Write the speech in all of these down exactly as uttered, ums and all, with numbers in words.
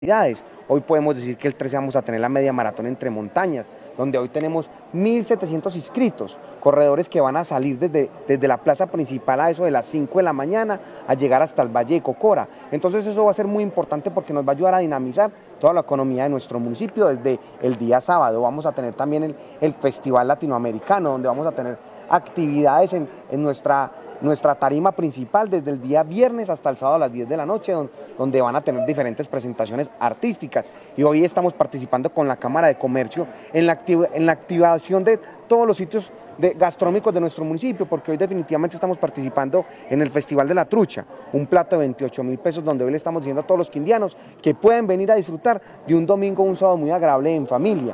Hoy podemos decir que el trece vamos a tener la media maratón entre montañas, donde hoy tenemos mil setecientos inscritos, corredores que van a salir desde, desde la plaza principal a eso de las cinco de la mañana a llegar hasta el Valle de Cocora. Entonces eso va a ser muy importante porque nos va a ayudar a dinamizar toda la economía de nuestro municipio. Desde el día sábado vamos a tener también el, el Festival Latinoamericano, donde vamos a tener actividades en, en nuestra nuestra tarima principal desde el día viernes hasta el sábado a las diez de la noche, donde, donde van a tener diferentes presentaciones artísticas. Y hoy estamos participando con la Cámara de Comercio en la, activ en la activación de todos los sitios de, gastronómicos de nuestro municipio, porque hoy definitivamente estamos participando en el Festival de la Trucha, un plato de veintiocho mil pesos, donde hoy le estamos diciendo a todos los quindianos que pueden venir a disfrutar de un domingo o un sábado muy agradable en familia.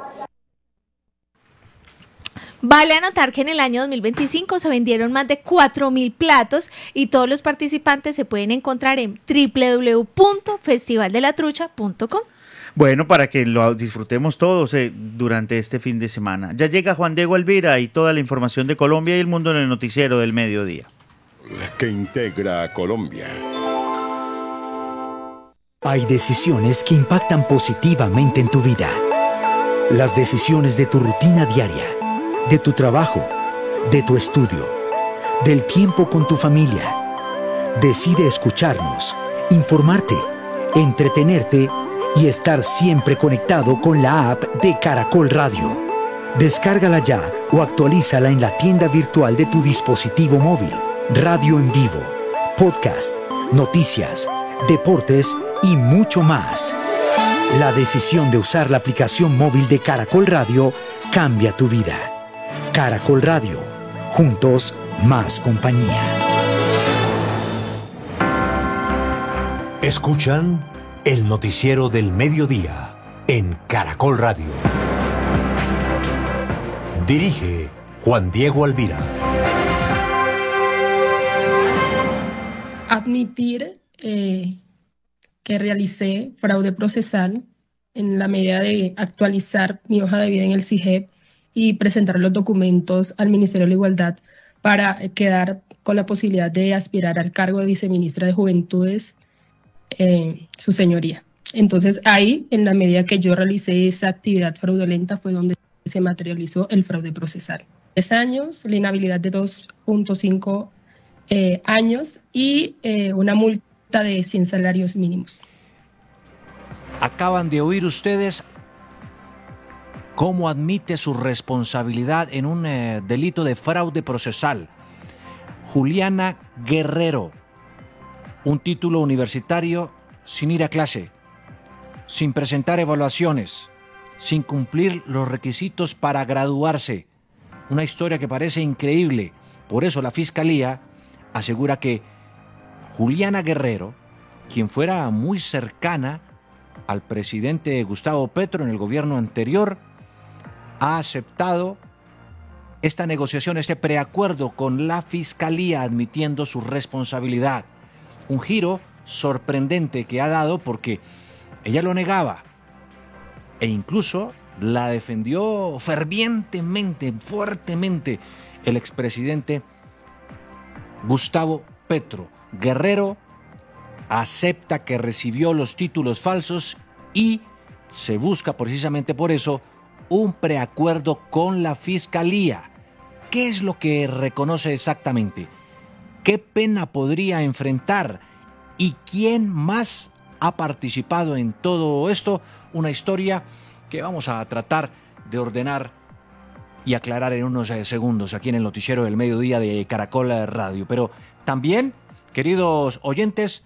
Vale anotar que en el año dos mil veinticinco se vendieron más de cuatro mil platos y todos los participantes se pueden encontrar en doble u doble u doble u punto festival de la trucha punto com. Bueno, para que lo disfrutemos todos eh, durante este fin de semana. Ya llega Juan Diego Alvira y toda la información de Colombia y el mundo en el noticiero del mediodía. Que integra a Colombia. Hay decisiones que impactan positivamente en tu vida. Las decisiones de tu rutina diaria, de tu trabajo, de tu estudio, del tiempo con tu familia. Decide escucharnos, informarte, entretenerte y estar siempre conectado con la app de Caracol Radio. Descárgala ya o actualízala en la tienda virtual de tu dispositivo móvil. Radio en vivo, podcast, noticias, deportes y mucho más. La decisión de usar la aplicación móvil de Caracol Radio cambia tu vida. Caracol Radio, juntos más compañía. Escuchan el noticiero del mediodía en Caracol Radio. Dirige Juan Diego Alvira. Admitir eh, que realicé fraude procesal en la medida de actualizar mi hoja de vida en el C I G E P y presentar los documentos al Ministerio de la Igualdad para quedar con la posibilidad de aspirar al cargo de viceministra de Juventudes, eh, su señoría. Entonces ahí, en la medida que yo realicé esa actividad fraudulenta, fue donde se materializó el fraude procesal. Tres años, la inhabilidad de dos punto cinco eh, años y eh, una multa de cien salarios mínimos. Acaban de oír ustedes cómo admite su responsabilidad en un eh, delito de fraude procesal. Juliana Guerrero, un título universitario sin ir a clase, sin presentar evaluaciones, sin cumplir los requisitos para graduarse. Una historia que parece increíble. Por eso la Fiscalía asegura que Juliana Guerrero, quien fuera muy cercana al presidente Gustavo Petro en el gobierno anterior, ha aceptado esta negociación, este preacuerdo con la Fiscalía, admitiendo su responsabilidad. Un giro sorprendente que ha dado porque ella lo negaba e incluso la defendió fervientemente, fuertemente, el expresidente Gustavo Petro. Guerrero acepta que recibió los títulos falsos y se busca precisamente por eso un preacuerdo con la Fiscalía. ¿Qué es lo que reconoce exactamente? ¿Qué pena podría enfrentar? ¿Y quién más ha participado en todo esto? Una historia que vamos a tratar de ordenar y aclarar en unos segundos aquí en el noticiero del mediodía de Caracol Radio. Pero también, queridos oyentes,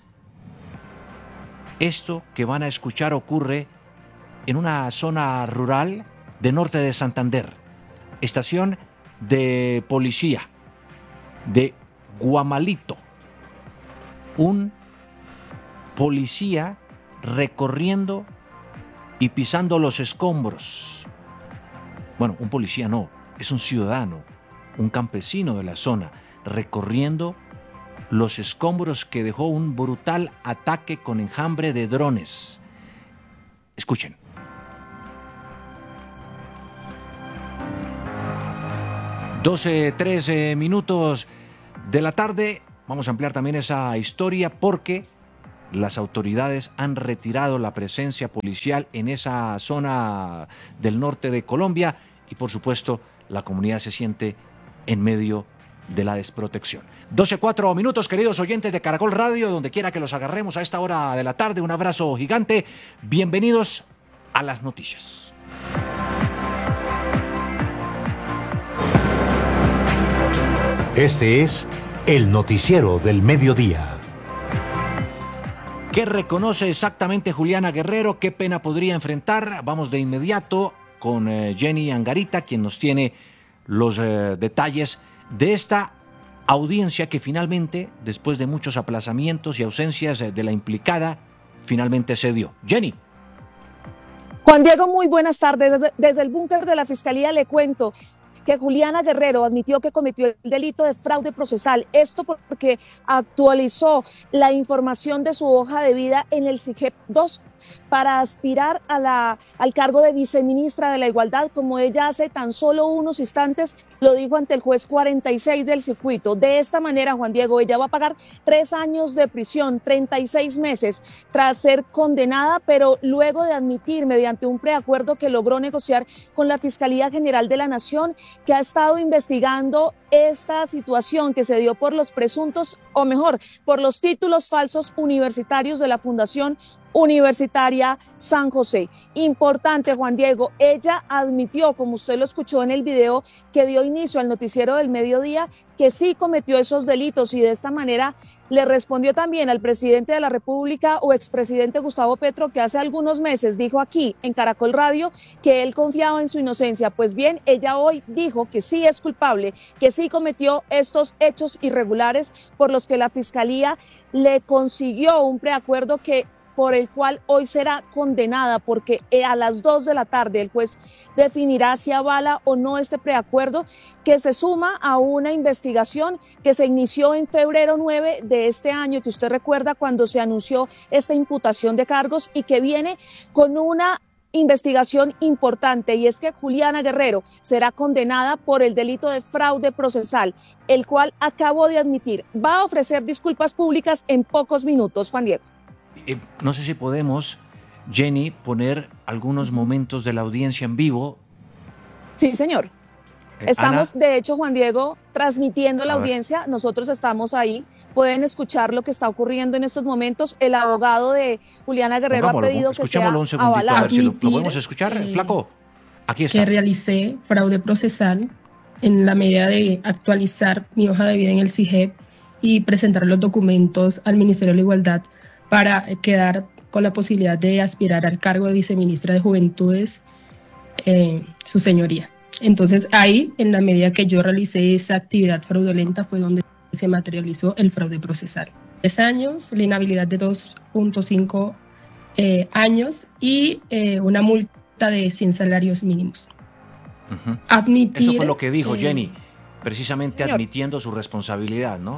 esto que van a escuchar ocurre en una zona rural de norte de Santander, estación de policía de Guamalito. Un policía recorriendo y pisando los escombros. Bueno, un policía no, es un ciudadano, un campesino de la zona, recorriendo los escombros que dejó un brutal ataque con enjambre de drones. Escuchen. doce, trece minutos de la tarde. Vamos a ampliar también esa historia porque las autoridades han retirado la presencia policial en esa zona del norte de Colombia y por supuesto la comunidad se siente en medio de la desprotección. doce cuatro minutos, queridos oyentes de Caracol Radio, donde quiera que los agarremos a esta hora de la tarde, un abrazo gigante, bienvenidos a las noticias. Este es el noticiero del mediodía. ¿Qué reconoce exactamente Juliana Guerrero? ¿Qué pena podría enfrentar? Vamos de inmediato con eh, Jenny Angarita, quien nos tiene los eh, detalles de esta audiencia que finalmente, después de muchos aplazamientos y ausencias eh, de la implicada, finalmente se dio. Jenny. Juan Diego, muy buenas tardes. Desde, desde el búnker de la Fiscalía le cuento que Juliana Guerrero admitió que cometió el delito de fraude procesal. Esto porque actualizó la información de su hoja de vida en el C I G E P dos para aspirar a la, al cargo de viceministra de la Igualdad, como ella hace tan solo unos instantes lo dijo ante el juez cuarenta y seis del circuito. De esta manera, Juan Diego, ella va a pagar tres años de prisión, treinta y seis meses, tras ser condenada, pero luego de admitir mediante un preacuerdo que logró negociar con la Fiscalía General de la Nación, que ha estado investigando esta situación que se dio por los presuntos, o mejor, por los títulos falsos universitarios de la Fundación Universitaria San José. Importante, Juan Diego, ella admitió, como usted lo escuchó en el video que dio inicio al noticiero del mediodía, que sí cometió esos delitos y de esta manera le respondió también al presidente de la República o expresidente Gustavo Petro, que hace algunos meses dijo aquí en Caracol Radio que él confiaba en su inocencia. Pues bien, ella hoy dijo que sí es culpable, que sí cometió estos hechos irregulares por los que la Fiscalía le consiguió un preacuerdo que por el cual hoy será condenada, porque a las dos de la tarde el juez definirá si avala o no este preacuerdo, que se suma a una investigación que se inició en febrero nueve de este año, que usted recuerda cuando se anunció esta imputación de cargos, y que viene con una investigación importante, y es que Juliana Guerrero será condenada por el delito de fraude procesal, el cual acabo de admitir. Va a ofrecer disculpas públicas en pocos minutos, Juan Diego. Eh, no sé si podemos, Jenny, poner algunos momentos de la audiencia en vivo. Sí, señor. Eh, Estamos, Ana. de hecho, Juan Diego, transmitiendo la A ver. audiencia. Nosotros estamos ahí. Pueden escuchar lo que está ocurriendo en estos momentos. El abogado de Juliana Guerrero Pongámoslo, ha pedido que sea escuchémoslo un segundito, a avalado. ver si lo, lo Admitir, podemos escuchar. eh, Flaco, aquí está. Que realicé fraude procesal en la medida de actualizar mi hoja de vida en el C I G E P y presentar los documentos al Ministerio de la Igualdad para quedar con la posibilidad de aspirar al cargo de viceministra de Juventudes, eh, su señoría. Entonces ahí, en la medida que yo realicé esa actividad fraudulenta, fue donde se materializó el fraude procesal. Tres años, la inhabilidad de dos punto cinco eh, años y eh, una multa de cien salarios mínimos. Uh-huh. Admitir, Eso fue lo que dijo eh, Jenny, precisamente señor. admitiendo su responsabilidad, ¿no?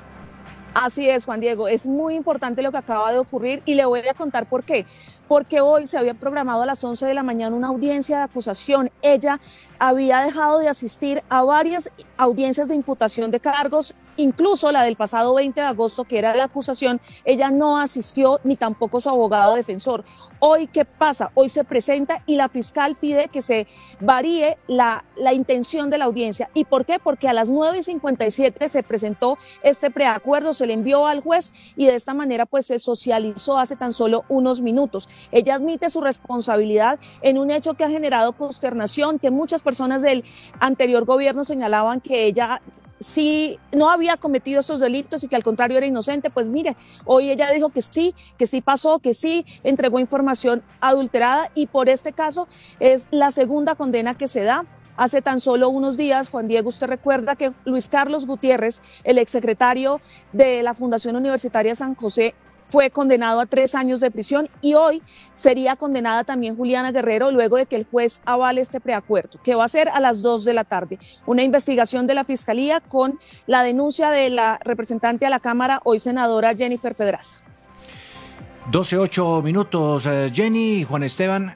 Así es, Juan Diego, es muy importante lo que acaba de ocurrir y le voy a contar por qué. Porque hoy se había programado a las once de la mañana una audiencia de acusación. Ella había dejado de asistir a varias audiencias de imputación de cargos, incluso la del pasado veinte de agosto, que era la acusación. Ella no asistió, ni tampoco su abogado defensor. Hoy, ¿qué pasa? Hoy se presenta y la fiscal pide que se varíe la, la intención de la audiencia. ¿Y por qué? Porque a las nueve y cincuenta y siete se presentó este preacuerdo, se le envió al juez y de esta manera pues se socializó hace tan solo unos minutos. Ella admite su responsabilidad en un hecho que ha generado consternación, que muchas personas del anterior gobierno señalaban que ella sí no había cometido esos delitos y que al contrario era inocente. Pues mire, hoy ella dijo que sí, que sí pasó, que sí entregó información adulterada, y por este caso es la segunda condena que se da. Hace tan solo unos días, Juan Diego, usted recuerda que Luis Carlos Gutiérrez, el exsecretario de la Fundación Universitaria San José, fue condenado a tres años de prisión, y hoy sería condenada también Juliana Guerrero luego de que el juez avale este preacuerdo, que va a ser a las dos de la tarde. Una investigación de la Fiscalía con la denuncia de la representante a la Cámara, hoy senadora Jennifer Pedraza. doce ocho minutos, eh, Jenny, Juan Esteban.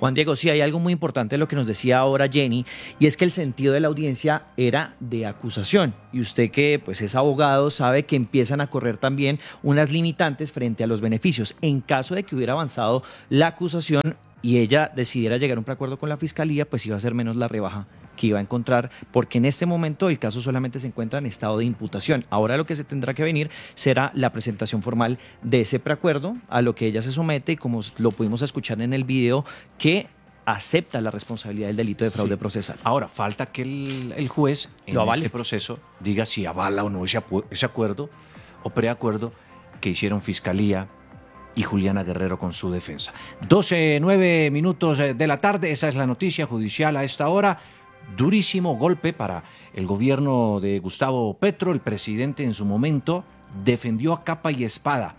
Juan Diego, sí, hay algo muy importante de lo que nos decía ahora Jenny, y es que el sentido de la audiencia era de acusación. Y usted que pues es abogado sabe que empiezan a correr también unas limitantes frente a los beneficios. En caso de que hubiera avanzado la acusación y ella decidiera llegar a un preacuerdo con la fiscalía, pues iba a ser menos la rebaja que iba a encontrar, porque en este momento el caso solamente se encuentra en estado de imputación. Ahora lo que se tendrá que venir será la presentación formal de ese preacuerdo, a lo que ella se somete, y como lo pudimos escuchar en el video, que acepta la responsabilidad del delito de fraude Sí. procesal. Ahora, falta que el, el juez en Lo avale. este proceso diga si avala o no ese, apu- ese acuerdo o preacuerdo que hicieron Fiscalía y Juliana Guerrero con su defensa. doce, nueve minutos de la tarde, esa es la noticia judicial a esta hora. Durísimo golpe para el gobierno de Gustavo Petro. El presidente en su momento defendió a capa y espada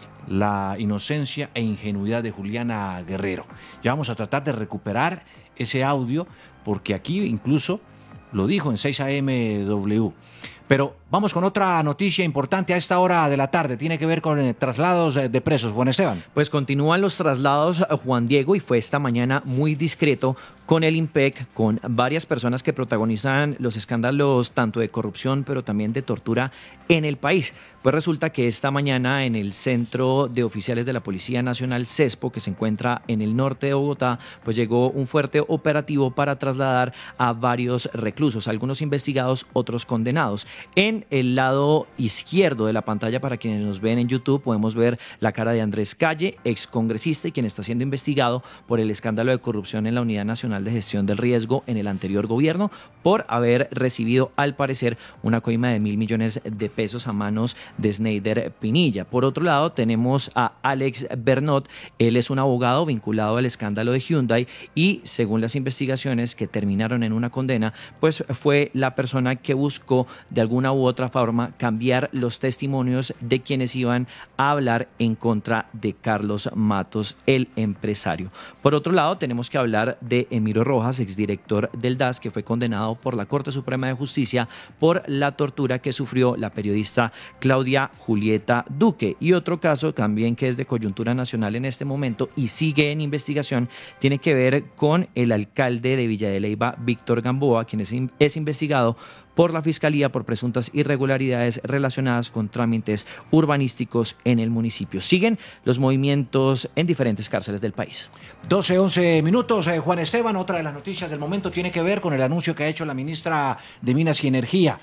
la inocencia e ingenuidad de Juliana Guerrero. Ya vamos a tratar de recuperar ese audio, porque aquí incluso lo dijo en seis A M W. Pero vamos con otra noticia importante a esta hora de la tarde. Tiene que ver con eh, traslados eh, de presos. Juan Esteban. Pues continúan los traslados, Juan Diego, y fue esta mañana muy discreto con el IMPEC, con varias personas que protagonizan los escándalos tanto de corrupción, pero también de tortura en el país. Pues resulta que esta mañana en el Centro de Oficiales de la Policía Nacional, CESPO, que se encuentra en el norte de Bogotá, pues llegó un fuerte operativo para trasladar a varios reclusos, algunos investigados, otros condenados. En el lado izquierdo de la pantalla, para quienes nos ven en YouTube, podemos ver la cara de Andrés Calle, excongresista y quien está siendo investigado por el escándalo de corrupción en la Unidad Nacional de Gestión del Riesgo en el anterior gobierno, por haber recibido, al parecer, una coima de mil millones de pesos a manos de Snyder Pinilla. Por otro lado, tenemos a Alex Bernot. Él es un abogado vinculado al escándalo de Hyundai y, según las investigaciones que terminaron en una condena, pues fue la persona que buscó de alguna u otra forma cambiar los testimonios de quienes iban a hablar en contra de Carlos Matos, el empresario. Por otro lado, tenemos que hablar de Emiro Rojas, exdirector del D A S, que fue condenado por la Corte Suprema de Justicia por la tortura que sufrió la periodista Claudia Julieta Duque. Y otro caso también que es de coyuntura nacional en este momento y sigue en investigación, tiene que ver con el alcalde de Villa de Leyva, Víctor Gamboa, quien es, es investigado por la Fiscalía por presuntas irregularidades relacionadas con trámites urbanísticos en el municipio. Siguen los movimientos en diferentes cárceles del país. doce, once minutos, eh, Juan Esteban. Otra de las noticias del momento tiene que ver con el anuncio que ha hecho la ministra de Minas y Energía.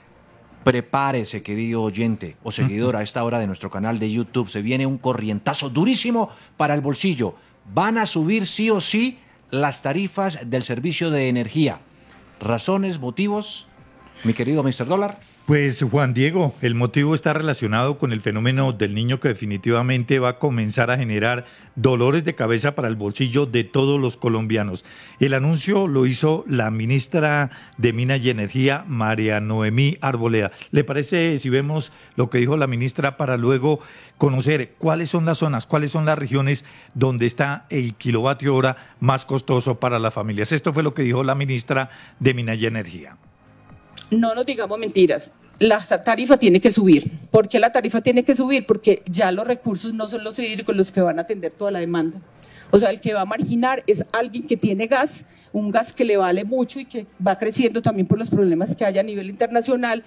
Prepárese, querido oyente o seguidor, a esta hora de nuestro canal de YouTube. Se viene un corrientazo durísimo para el bolsillo. Van a subir sí o sí las tarifas del servicio de energía. ¿Razones, motivos, mi querido mister Dólar? Pues Juan Diego, el motivo está relacionado con el fenómeno del niño que definitivamente va a comenzar a generar dolores de cabeza para el bolsillo de todos los colombianos. El anuncio lo hizo la ministra de Minas y Energía, María Noemí Arboleda. ¿Le parece si vemos lo que dijo la ministra para luego conocer cuáles son las zonas, cuáles son las regiones donde está el kilovatio hora más costoso para las familias? Esto fue lo que dijo la ministra de Minas y Energía. No nos digamos mentiras, la tarifa tiene que subir. ¿Por qué la tarifa tiene que subir? Porque ya los recursos no son los hídricos los que van a atender toda la demanda. O sea, el que va a marginar es alguien que tiene gas, un gas que le vale mucho y que va creciendo también por los problemas que hay a nivel internacional.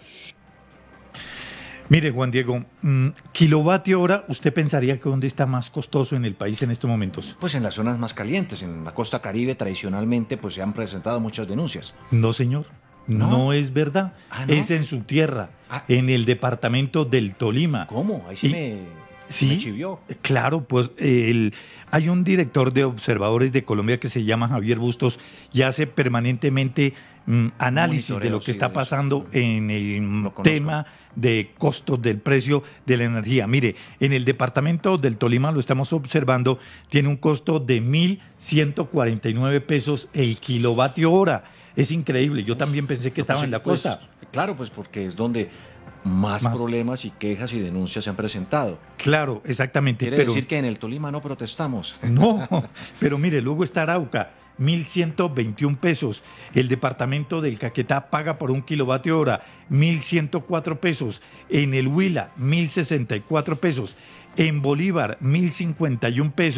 Mire, Juan Diego, mmm, kilovatio hora, ¿usted pensaría que dónde está más costoso en el país en estos momentos? Pues en las zonas más calientes, en la costa Caribe tradicionalmente pues se han presentado muchas denuncias. No, señor. No, no es verdad, ah, ¿no? Es en su tierra, ah. en el departamento del Tolima. ¿Cómo? Ahí sí y, me, sí, me chivió. Claro, pues el, hay un director de observadores de Colombia que se llama Javier Bustos y hace permanentemente mm, análisis Monitoreo, de lo que sí, está pasando en el tema de costos del precio de la energía. Mire, en el departamento del Tolima lo estamos observando, tiene un costo de mil ciento cuarenta y nueve pesos el kilovatio hora. Es increíble, yo también pensé que estaba pues, en la pues, costa. Claro, pues porque es donde más, más problemas y quejas y denuncias se han presentado. Claro, exactamente. Quiere pero, decir que en el Tolima no protestamos. No, pero mire, luego está Arauca, mil ciento veintiún pesos. El departamento del Caquetá paga por un kilovatio hora mil ciento cuatro pesos. En el Huila, mil sesenta y cuatro pesos. En Bolívar, mil cincuenta y un pesos.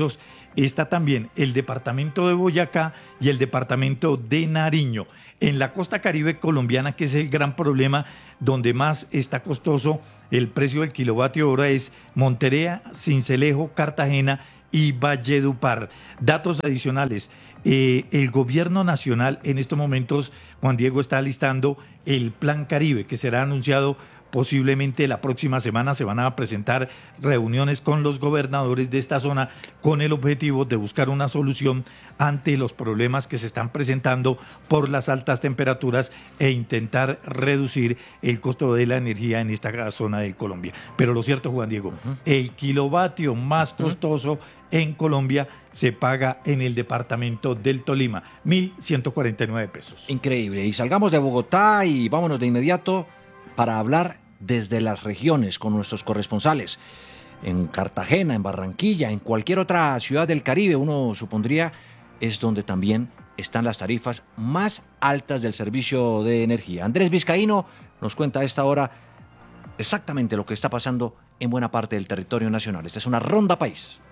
está también el departamento de Boyacá y el departamento de Nariño. En la costa caribe colombiana, que es el gran problema, donde más está costoso el precio del kilovatio hora, es Montería, Sincelejo, Cartagena y Valledupar. Datos adicionales. Eh, el gobierno nacional en estos momentos, Juan Diego, está listando el Plan Caribe, que será anunciado posiblemente la próxima semana. Se van a presentar reuniones con los gobernadores de esta zona con el objetivo de buscar una solución ante los problemas que se están presentando por las altas temperaturas e intentar reducir el costo de la energía en esta zona de Colombia. Pero lo cierto, Juan Diego, uh-huh. el kilovatio más costoso en Colombia se paga en el departamento del Tolima, mil ciento cuarenta y nueve pesos. Increíble. Y salgamos de Bogotá y vámonos de inmediato para hablar desde las regiones con nuestros corresponsales. En Cartagena, en Barranquilla, en cualquier otra ciudad del Caribe, uno supondría, es donde también están las tarifas más altas del servicio de energía. Andrés Vizcaíno nos cuenta a esta hora exactamente lo que está pasando en buena parte del territorio nacional. Esta es una ronda país.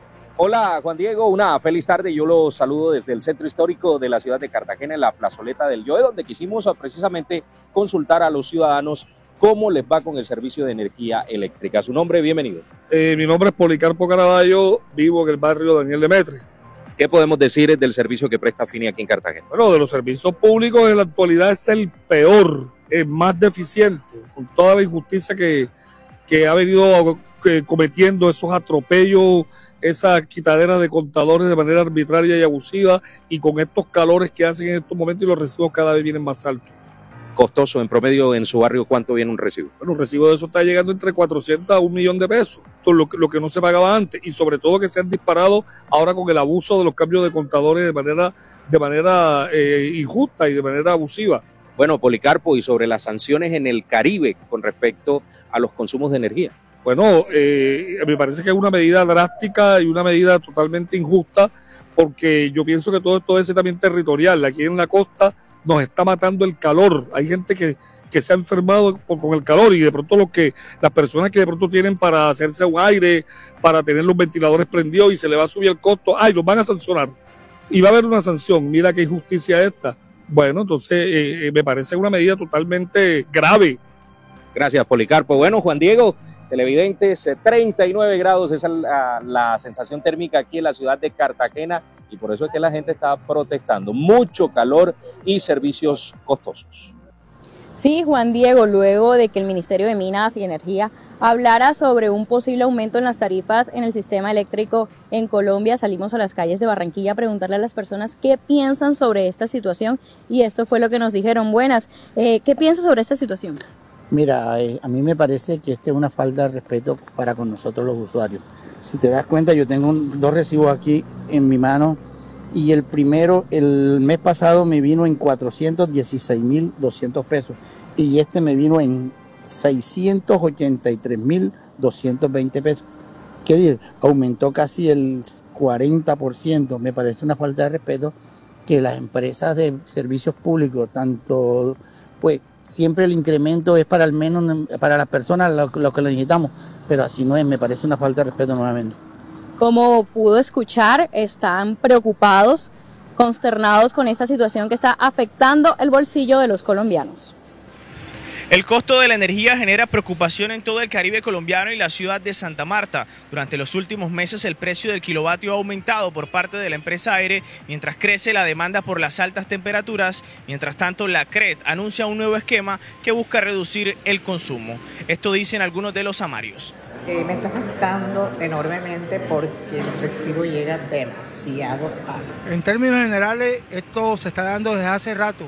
Hola Juan Diego, una feliz tarde. Yo los saludo desde el centro histórico de la ciudad de Cartagena, en la plazoleta del Yoe, donde quisimos precisamente consultar a los ciudadanos cómo les va con el servicio de energía eléctrica. Su nombre, bienvenido. Eh, mi nombre es Policarpo Caraballo, vivo en el barrio Daniel Demetri. ¿Qué podemos decir del servicio que presta Fini aquí en Cartagena? Bueno, de los servicios públicos en la actualidad es el peor, el más deficiente, con toda la injusticia que, que ha venido eh, cometiendo, esos atropellos, esa quitadera de contadores de manera arbitraria y abusiva, y con estos calores que hacen en estos momentos, y los recibos cada vez vienen más altos. Costoso, en promedio en su barrio, ¿cuánto viene un recibo? Bueno, un recibo de eso está llegando entre cuatrocientos a un millón de pesos, todo lo que, lo que no se pagaba antes, y sobre todo que se han disparado ahora con el abuso de los cambios de contadores de manera, de manera eh, injusta y de manera abusiva. Bueno, Policarpo, y sobre las sanciones en el Caribe con respecto a los consumos de energía. Bueno, eh, me parece que es una medida drástica y una medida totalmente injusta, porque yo pienso que todo esto es también territorial. Aquí en la costa nos está matando el calor. Hay gente que, que se ha enfermado por, con el calor, y de pronto los que, las personas que de pronto tienen para hacerse un aire, para tener los ventiladores prendidos, y se le va a subir el costo, ¡ay, los van a sancionar! Y va a haber una sanción. Mira qué injusticia esta. Bueno, entonces eh, me parece una medida totalmente grave. Gracias, Policarpo. Bueno, Juan Diego, televidentes, treinta y nueve grados es la, la sensación térmica aquí en la ciudad de Cartagena, y por eso es que la gente está protestando. Mucho calor y servicios costosos. Sí, Juan Diego, luego de que el Ministerio de Minas y Energía hablara sobre un posible aumento en las tarifas en el sistema eléctrico en Colombia, salimos a las calles de Barranquilla a preguntarle a las personas qué piensan sobre esta situación, y esto fue lo que nos dijeron. Buenas, eh, ¿qué piensas sobre esta situación? Mira, eh, a mí me parece que esta es una falta de respeto para con nosotros los usuarios. Si te das cuenta, yo tengo un, dos recibos aquí en mi mano, y el primero, el mes pasado me vino en cuatrocientos dieciséis mil doscientos pesos, y este me vino en seiscientos ochenta y tres mil doscientos veinte pesos. ¿Qué decir? Aumentó casi el cuarenta por ciento. Me parece una falta de respeto que las empresas de servicios públicos, tanto, pues, siempre el incremento es para al menos para las personas lo, lo que lo necesitamos, pero así no es. Me parece una falta de respeto nuevamente. Como pudo escuchar, están preocupados, consternados con esta situación que está afectando el bolsillo de los colombianos. El costo de la energía genera preocupación en todo el Caribe colombiano y la ciudad de Santa Marta. Durante los últimos meses el precio del kilovatio ha aumentado por parte de la empresa Aire, mientras crece la demanda por las altas temperaturas. Mientras tanto, la C R E T anuncia un nuevo esquema que busca reducir el consumo. Esto dicen algunos de los amarios. Eh, me está afectando enormemente porque el recibo llega demasiado alto. En términos generales, esto se está dando desde hace rato.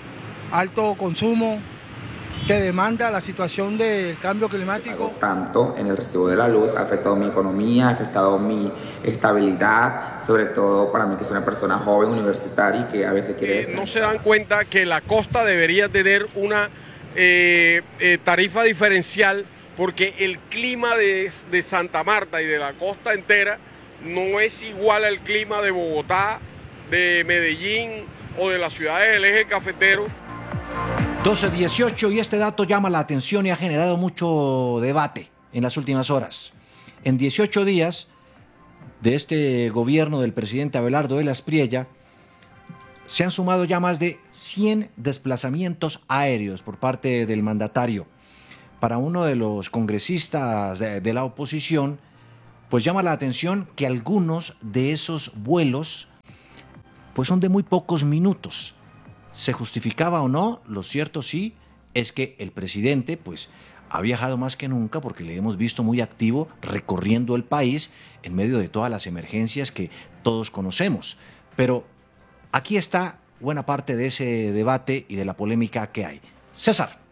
Alto consumo que demanda la situación del cambio climático. Tanto en el recibo de la luz ha afectado mi economía, ha afectado mi estabilidad, sobre todo para mí que soy una persona joven, universitaria y que a veces quiere... Eh, no se dan cuenta que la costa debería tener una eh, eh, tarifa diferencial, porque el clima de, de Santa Marta y de la costa entera no es igual al clima de Bogotá, de Medellín o de las ciudades del eje cafetero. doce dieciocho, y este dato llama la atención y ha generado mucho debate en las últimas horas. En dieciocho días, de este gobierno del presidente Abelardo de la Espriella, se han sumado ya más de cien desplazamientos aéreos por parte del mandatario. Para uno de los congresistas de, de la oposición, pues llama la atención que algunos de esos vuelos pues son de muy pocos minutos. ¿Se justificaba o no? Lo cierto sí es que el presidente pues ha viajado más que nunca porque le hemos visto muy activo recorriendo el país en medio de todas las emergencias que todos conocemos. Pero aquí está buena parte de ese debate y de la polémica que hay. César.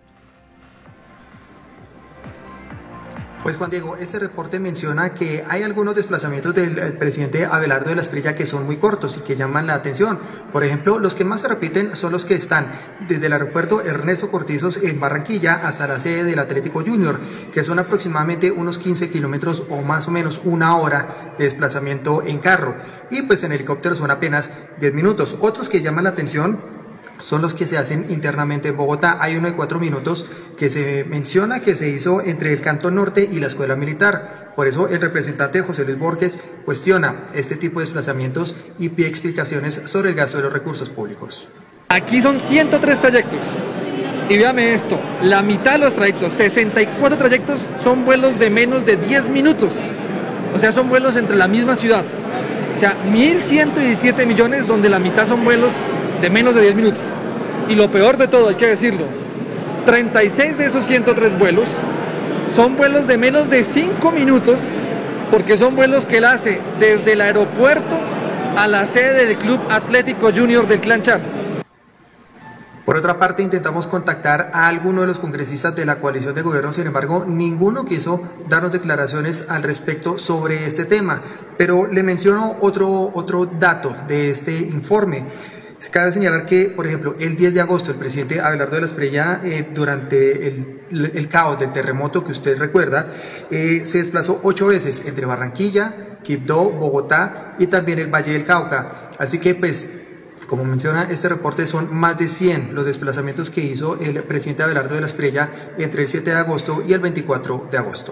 Pues Juan Diego, este reporte menciona que hay algunos desplazamientos del eh, presidente Abelardo de la Espriella que son muy cortos y que llaman la atención. Por ejemplo, los que más se repiten son los que están desde el aeropuerto Ernesto Cortizos en Barranquilla hasta la sede del Atlético Junior, que son aproximadamente unos quince kilómetros o más o menos una hora de desplazamiento en carro. Y pues en helicóptero son apenas diez minutos. Otros que llaman la atención son los que se hacen internamente en Bogotá. Hay uno de cuatro minutos que se menciona que se hizo entre el Cantón Norte y la Escuela Militar. Por eso el representante José Luis Borges cuestiona este tipo de desplazamientos y pide explicaciones sobre el gasto de los recursos públicos. Aquí son ciento tres trayectos. Y véame esto, la mitad de los trayectos, sesenta y cuatro trayectos, son vuelos de menos de diez minutos. O sea, son vuelos entre la misma ciudad. O sea, mil ciento diecisiete millones donde la mitad son vuelos de menos de diez minutos. Y lo peor de todo, hay que decirlo, treinta y seis de esos ciento tres vuelos son vuelos de menos de cinco minutos, porque son vuelos que él hace desde el aeropuerto a la sede del Club Atlético Junior del Clan Char. Por otra parte, intentamos contactar a alguno de los congresistas de la coalición de gobierno, sin embargo, ninguno quiso darnos declaraciones al respecto sobre este tema. Pero le menciono otro, otro dato de este informe. Cabe señalar que, por ejemplo, el diez de agosto el presidente Abelardo de la Espriella, eh, durante el, el caos del terremoto que usted recuerda, eh, se desplazó ocho veces entre Barranquilla, Quibdó, Bogotá y también el Valle del Cauca. Así que, pues, como menciona este reporte, son más de cien los desplazamientos que hizo el presidente Abelardo de la Espriella entre el siete de agosto y el veinticuatro de agosto.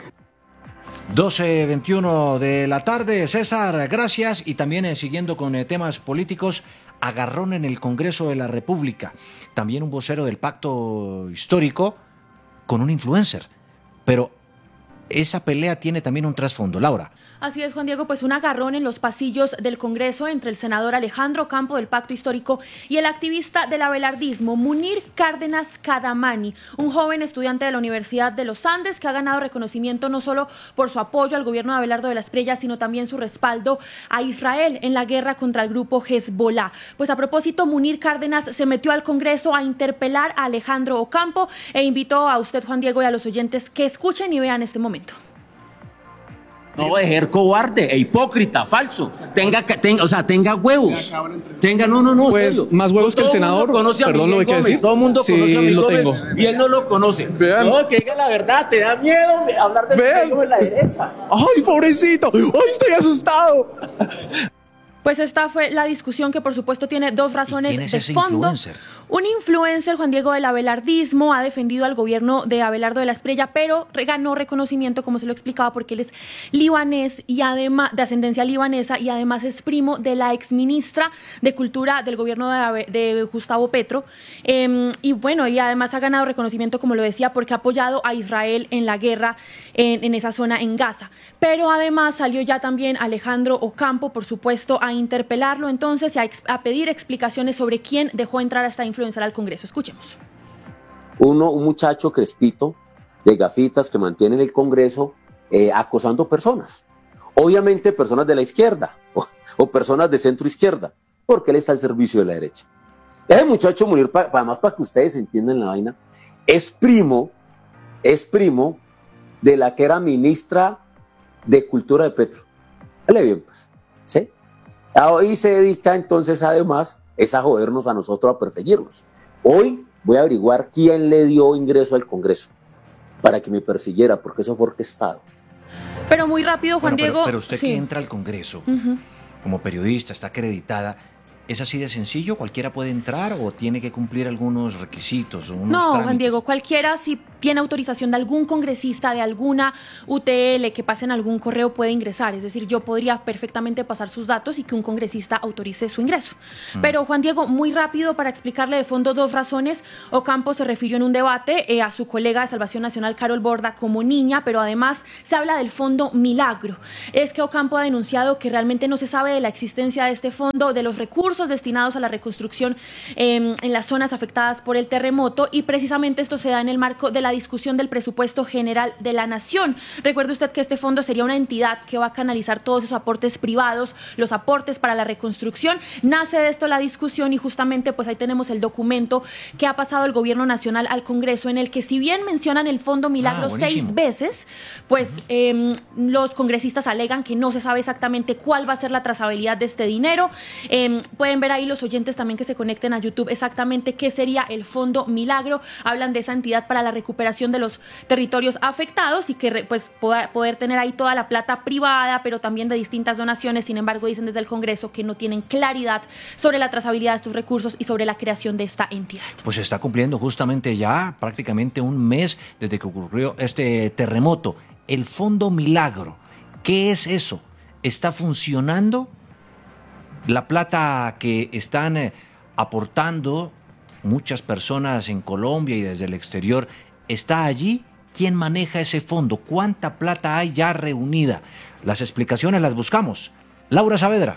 doce veintiuno de la tarde, César, gracias. Y también eh, siguiendo con eh, temas políticos, agarrón en el Congreso de la República. También un vocero del pacto histórico con un influencer. Pero esa pelea tiene también un trasfondo. Laura. Así es, Juan Diego, pues un agarrón en los pasillos del Congreso entre el senador Alejandro Campo del Pacto Histórico y el activista del abelardismo, Munir Cárdenas Cadamani, un joven estudiante de la Universidad de los Andes que ha ganado reconocimiento no solo por su apoyo al gobierno de Abelardo de la Espriella, sino también su respaldo a Israel en la guerra contra el grupo Hezbollah. Pues a propósito, Munir Cárdenas se metió al Congreso a interpelar a Alejandro Ocampo e invitó a usted, Juan Diego, y a los oyentes que escuchen y vean este momento. No de ser cobarde e hipócrita, falso. Tenga, tenga, o sea, tenga huevos. Tenga, no, no, no. Pues serio. más huevos que el senador. Perdón, lo que decir. Todo el mundo sí, conoce a Miguel lo Gómez, tengo. y él no lo conoce. Vean. No, que diga la verdad, te da miedo hablar de en la derecha. Ay, pobrecito. Ay, estoy asustado. Pues esta fue la discusión que por supuesto tiene dos razones ¿Quién es de ese fondo. influencer? Un influencer, Juan Diego, del abelardismo, ha defendido al gobierno de Abelardo de la Espriella, pero ganó reconocimiento, como se lo explicaba, porque él es libanés y además de ascendencia libanesa y además es primo de la exministra de Cultura del gobierno de, de Gustavo Petro. Eh, y bueno, y además ha ganado reconocimiento, como lo decía, porque ha apoyado a Israel en la guerra en, en esa zona en Gaza. Pero además salió ya también Alejandro Ocampo, por supuesto, a interpelarlo entonces y a, a pedir explicaciones sobre quién dejó entrar a esta influencia al Congreso. Escuchemos. Uno, un muchacho crespito de gafitas que mantiene en el Congreso eh, acosando personas. Obviamente personas de la izquierda o, o personas de centro izquierda, porque él está al servicio de la derecha. Ese muchacho Munir, pa, además para que ustedes entiendan la vaina, es primo, es primo de la que era ministra de Cultura de Petro. Dale bien, pues, ¿sí? Hoy se dedica entonces además es a jodernos a nosotros, a perseguirnos. Hoy voy a averiguar quién le dio ingreso al Congreso para que me persiguiera, porque eso fue orquestado. Pero muy rápido, Juan bueno, Diego. Pero, pero usted sí. que entra al Congreso Uh-huh. como periodista, está acreditada, ¿es así de sencillo? ¿Cualquiera puede entrar o tiene que cumplir algunos requisitos o unos No, trámites? Juan Diego, cualquiera, si tiene autorización de algún congresista, de alguna U T L que pase en algún correo, puede ingresar. Es decir, yo podría perfectamente pasar sus datos y que un congresista autorice su ingreso. Mm. Pero Juan Diego, muy rápido para explicarle de fondo dos razones. Ocampo se refirió en un debate eh, a su colega de Salvación Nacional, Carol Borda, como niña, pero además se habla del Fondo Milagro. Es que Ocampo ha denunciado que realmente no se sabe de la existencia de este fondo, de los recursos destinados a la reconstrucción eh, en las zonas afectadas por el terremoto, y precisamente esto se da en el marco de la discusión del presupuesto general de la Nación. Recuerde usted que este fondo sería una entidad que va a canalizar todos esos aportes privados, los aportes para la reconstrucción. Nace de esto la discusión y justamente pues ahí tenemos el documento que ha pasado el gobierno nacional al Congreso, en el que si bien mencionan el Fondo Milagro ah, seis veces, pues uh-huh. eh, los congresistas alegan que no se sabe exactamente cuál va a ser la trazabilidad de este dinero. Eh, pueden ver ahí los oyentes también que se conecten a YouTube exactamente qué sería el Fondo Milagro. Hablan de esa entidad para la recuperación de los territorios afectados y que pues poder, poder tener ahí toda la plata privada, pero también de distintas donaciones. Sin embargo, dicen desde el Congreso que no tienen claridad sobre la trazabilidad de estos recursos y sobre la creación de esta entidad. Pues se está cumpliendo justamente ya prácticamente un mes desde que ocurrió este terremoto. El Fondo Milagro, ¿qué es eso? ¿Está funcionando? La plata que están eh, aportando muchas personas en Colombia y desde el exterior, ¿está allí? ¿Quién maneja ese fondo? ¿Cuánta plata hay ya reunida? Las explicaciones las buscamos. Laura Saavedra.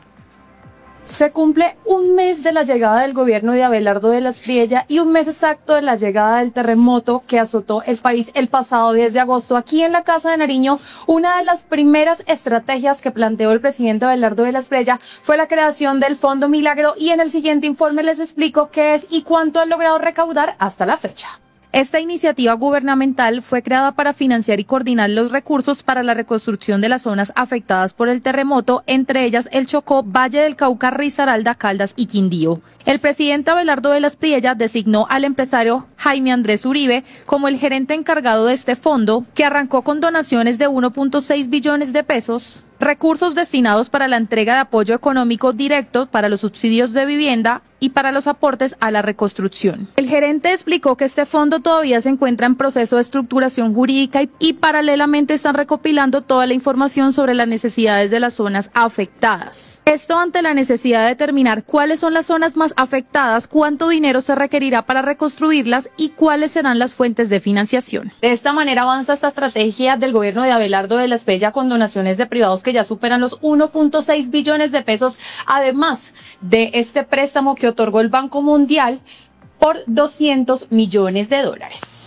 Se cumple un mes de la llegada del gobierno de Abelardo de la Espriella y un mes exacto de la llegada del terremoto que azotó el país el pasado diez de agosto. Aquí en la Casa de Nariño, una de las primeras estrategias que planteó el presidente Abelardo de la Espriella fue la creación del Fondo Milagro, y en el siguiente informe les explico qué es y cuánto han logrado recaudar hasta la fecha. Esta iniciativa gubernamental fue creada para financiar y coordinar los recursos para la reconstrucción de las zonas afectadas por el terremoto, entre ellas el Chocó, Valle del Cauca, Risaralda, Caldas y Quindío. El presidente Abelardo de la Espriella designó al empresario Jaime Andrés Uribe como el gerente encargado de este fondo, que arrancó con donaciones de uno punto seis billones de pesos, recursos destinados para la entrega de apoyo económico directo para los subsidios de vivienda y para los aportes a la reconstrucción. El gerente explicó que este fondo todavía se encuentra en proceso de estructuración jurídica y, y paralelamente están recopilando toda la información sobre las necesidades de las zonas afectadas. Esto ante la necesidad de determinar cuáles son las zonas más afectadas, cuánto dinero se requerirá para reconstruirlas y cuáles serán las fuentes de financiación. De esta manera avanza esta estrategia del gobierno de Abelardo de la Espriella con donaciones de privados que ya superan los uno punto seis billones de pesos, además de este préstamo que otorgó el Banco Mundial por doscientos millones de dólares.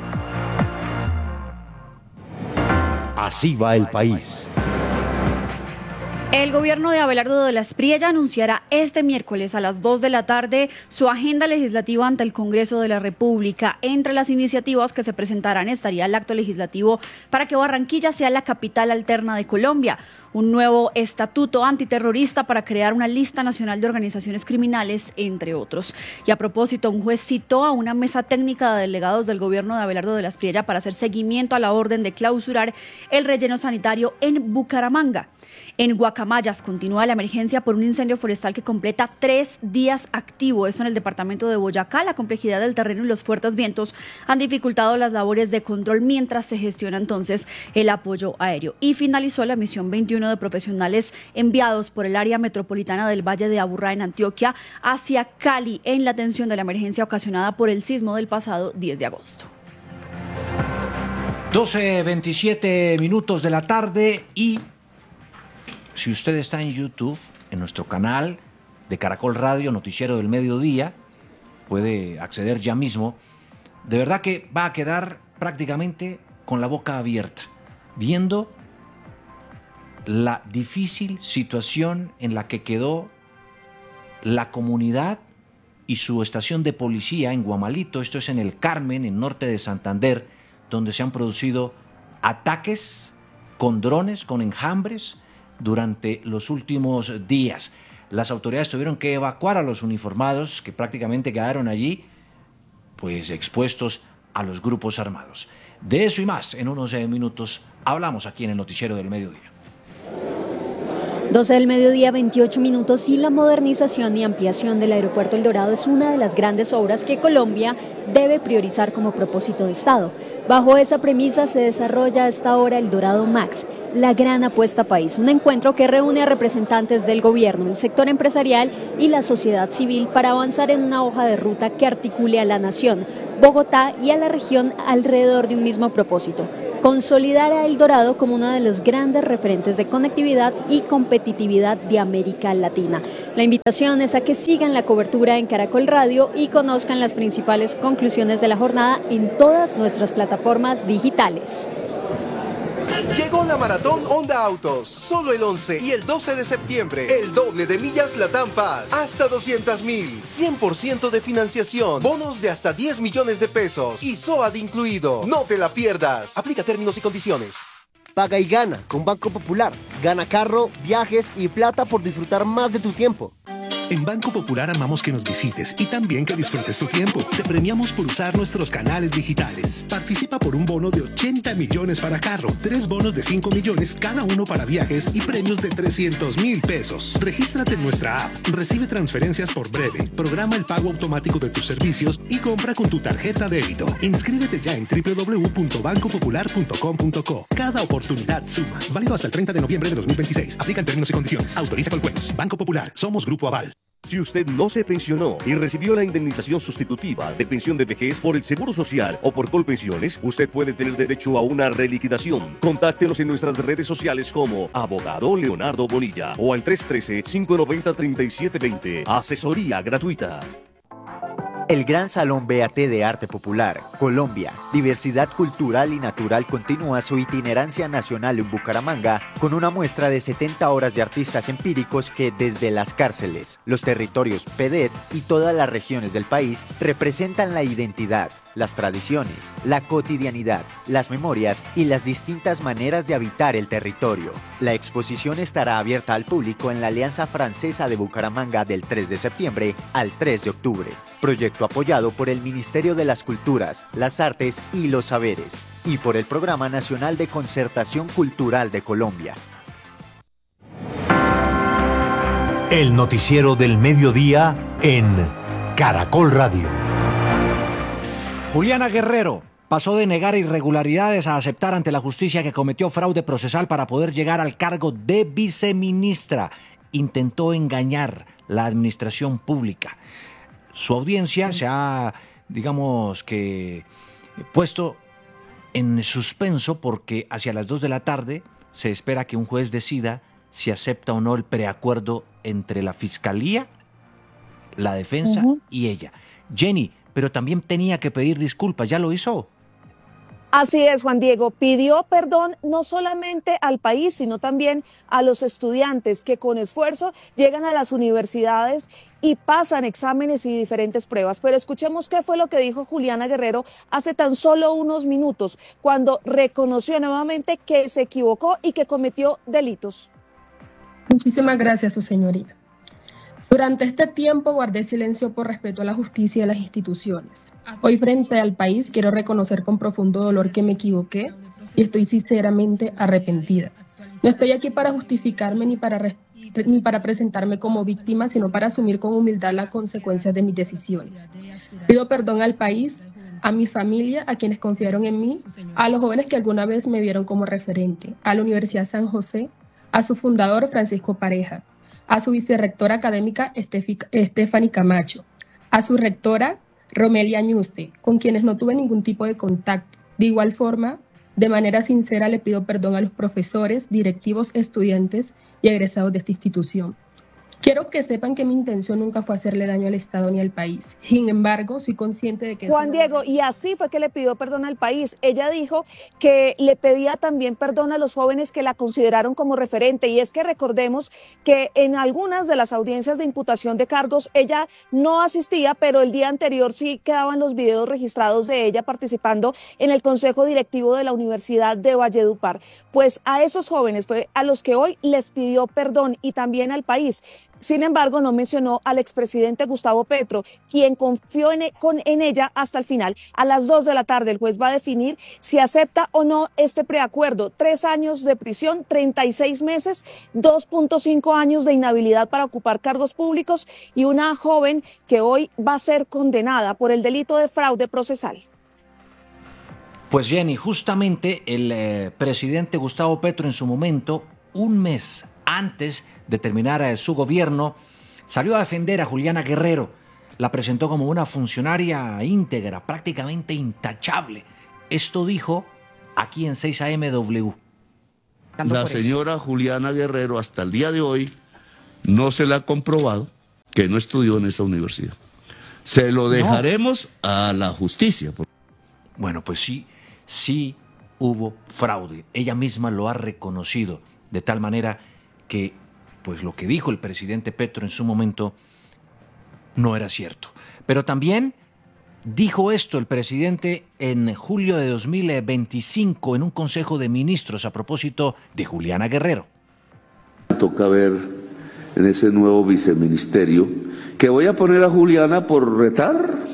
Así va el país. El gobierno de Abelardo de la Espriella anunciará este miércoles a las dos de la tarde su agenda legislativa ante el Congreso de la República. Entre las iniciativas que se presentarán estaría el acto legislativo para que Barranquilla sea la capital alterna de Colombia, un nuevo estatuto antiterrorista para crear una lista nacional de organizaciones criminales, entre otros. Y a propósito, un juez citó a una mesa técnica de delegados del gobierno de Abelardo de la Espriella para hacer seguimiento a la orden de clausurar el relleno sanitario en Bucaramanga. En Guacamayas continúa la emergencia por un incendio forestal que completa tres días activo. Esto en el departamento de Boyacá. La complejidad del terreno y los fuertes vientos han dificultado las labores de control mientras se gestiona entonces el apoyo aéreo. Y finalizó la misión veintiuno de profesionales enviados por el área metropolitana del Valle de Aburrá en Antioquia hacia Cali en la atención de la emergencia ocasionada por el sismo del pasado diez de agosto. doce veintisiete minutos de la tarde y si usted está en YouTube, en nuestro canal de Caracol Radio, Noticiero del Mediodía, puede acceder ya mismo. De verdad que va a quedar prácticamente con la boca abierta, viendo la difícil situación en la que quedó la comunidad y su estación de policía en Guamalito. Esto es en el Carmen, en norte de Santander, donde se han producido ataques con drones, con enjambres, durante los últimos días. Las autoridades tuvieron que evacuar a los uniformados que prácticamente quedaron allí, pues expuestos a los grupos armados. De eso y más, en unos minutos hablamos aquí en el Noticiero del Mediodía. doce del mediodía, veintiocho minutos, y la modernización y ampliación del aeropuerto El Dorado es una de las grandes obras que Colombia debe priorizar como propósito de Estado. Bajo esa premisa se desarrolla a esta hora El Dorado Max, la gran apuesta país, un encuentro que reúne a representantes del gobierno, el sector empresarial y la sociedad civil para avanzar en una hoja de ruta que articule a la nación, Bogotá y a la región alrededor de un mismo propósito: consolidar a El Dorado como uno de los grandes referentes de conectividad y competitividad de América Latina. La invitación es a que sigan la cobertura en Caracol Radio y conozcan las principales conclusiones de la jornada en todas nuestras plataformas digitales. Llegó la Maratón Honda Autos, solo el once y el doce de septiembre, el doble de millas Latam Paz, hasta doscientas mil, cien por ciento de financiación, bonos de hasta diez millones de pesos y S O A D incluido. No te la pierdas, aplica términos y condiciones. Paga y gana con Banco Popular, gana carro, viajes y plata por disfrutar más de tu tiempo. En Banco Popular amamos que nos visites y también que disfrutes tu tiempo. Te premiamos por usar nuestros canales digitales. Participa por un bono de ochenta millones para carro, tres bonos de cinco millones cada uno para viajes y premios de trescientos mil pesos. Regístrate en nuestra app, recibe transferencias por breve, programa el pago automático de tus servicios y compra con tu tarjeta débito. Inscríbete ya en w w w punto banco popular punto com punto co. Cada oportunidad suma. Válido hasta el treinta de noviembre de dos mil veintiséis. Aplican términos y condiciones. Autoriza con juegos. Banco Popular. Somos Grupo Aval. Si usted no se pensionó y recibió la indemnización sustitutiva de pensión de vejez por el Seguro Social o por Colpensiones, usted puede tener derecho a una reliquidación. Contáctenos en nuestras redes sociales como Abogado Leonardo Bonilla o al tres uno tres, cinco nueve cero, tres siete dos cero. Asesoría gratuita. El Gran Salón B A T de Arte Popular, Colombia, Diversidad Cultural y Natural continúa su itinerancia nacional en Bucaramanga con una muestra de setenta horas de artistas empíricos que desde las cárceles, los territorios P E D E T y todas las regiones del país representan la identidad, las tradiciones, la cotidianidad, las memorias y las distintas maneras de habitar el territorio. La exposición estará abierta al público en la Alianza Francesa de Bucaramanga del tres de septiembre al tres de octubre. Proyecto apoyado por el Ministerio de las Culturas, las Artes y los Saberes y por el Programa Nacional de Concertación Cultural de Colombia. El noticiero del mediodía en Caracol Radio. Juliana Guerrero pasó de negar irregularidades a aceptar ante la justicia que cometió fraude procesal para poder llegar al cargo de viceministra. Intentó engañar la administración pública. Su audiencia se ha, digamos que, puesto en suspenso porque hacia las dos de la tarde se espera que un juez decida si acepta o no el preacuerdo entre la Fiscalía, la defensa uh-huh. y ella. Jenny, pero también tenía que pedir disculpas, ¿ya lo hizo? Así es, Juan Diego, pidió perdón no solamente al país, sino también a los estudiantes que con esfuerzo llegan a las universidades y pasan exámenes y diferentes pruebas. Pero escuchemos qué fue lo que dijo Juliana Guerrero hace tan solo unos minutos, cuando reconoció nuevamente que se equivocó y que cometió delitos. Muchísimas gracias, su señoría. Durante este tiempo guardé silencio por respeto a la justicia y a las instituciones. Hoy, frente al país, quiero reconocer con profundo dolor que me equivoqué y estoy sinceramente arrepentida. No estoy aquí para justificarme ni para, re- ni para presentarme como víctima, sino para asumir con humildad las consecuencias de mis decisiones. Pido perdón al país, a mi familia, a quienes confiaron en mí, a los jóvenes que alguna vez me vieron como referente, a la Universidad San José, a su fundador Francisco Pareja, a su vicerrectora académica Stephanie Camacho, a su rectora Romelia Ñuste, con quienes no tuve ningún tipo de contacto. De igual forma, de manera sincera le pido perdón a los profesores, directivos, estudiantes y egresados de esta institución. Quiero que sepan que mi intención nunca fue hacerle daño al Estado ni al país. Sin embargo, soy consciente de que... Juan Diego, y así fue que le pidió perdón al país. Ella dijo que le pedía también perdón a los jóvenes que la consideraron como referente. Y es que recordemos que en algunas de las audiencias de imputación de cargos ella no asistía, pero el día anterior sí quedaban los videos registrados de ella participando en el Consejo Directivo de la Universidad de Valledupar. Pues a esos jóvenes fue a los que hoy les pidió perdón y también al país. Sin embargo, no mencionó al expresidente Gustavo Petro, quien confió en, con, en ella hasta el final. A las dos de la tarde el juez va a definir si acepta o no este preacuerdo. Tres años de prisión, treinta y seis meses, dos punto cinco años de inhabilidad para ocupar cargos públicos y una joven que hoy va a ser condenada por el delito de fraude procesal. Pues Jenny, justamente el eh, presidente Gustavo Petro en su momento, un mes antes de terminar eh, su gobierno, salió a defender a Juliana Guerrero. La presentó como una funcionaria íntegra, prácticamente intachable. Esto dijo aquí en seis A M W. La señora Juliana Guerrero hasta el día de hoy no se le ha comprobado que no estudió en esa universidad. Se lo dejaremos no. a la justicia. Bueno, pues sí, sí hubo fraude. Ella misma lo ha reconocido, de tal manera que pues lo que dijo el presidente Petro en su momento no era cierto. Pero también dijo esto el presidente en julio de dos mil veinticinco en un consejo de ministros a propósito de Juliana Guerrero. Toca ver en ese nuevo viceministerio que voy a poner a Juliana por retar.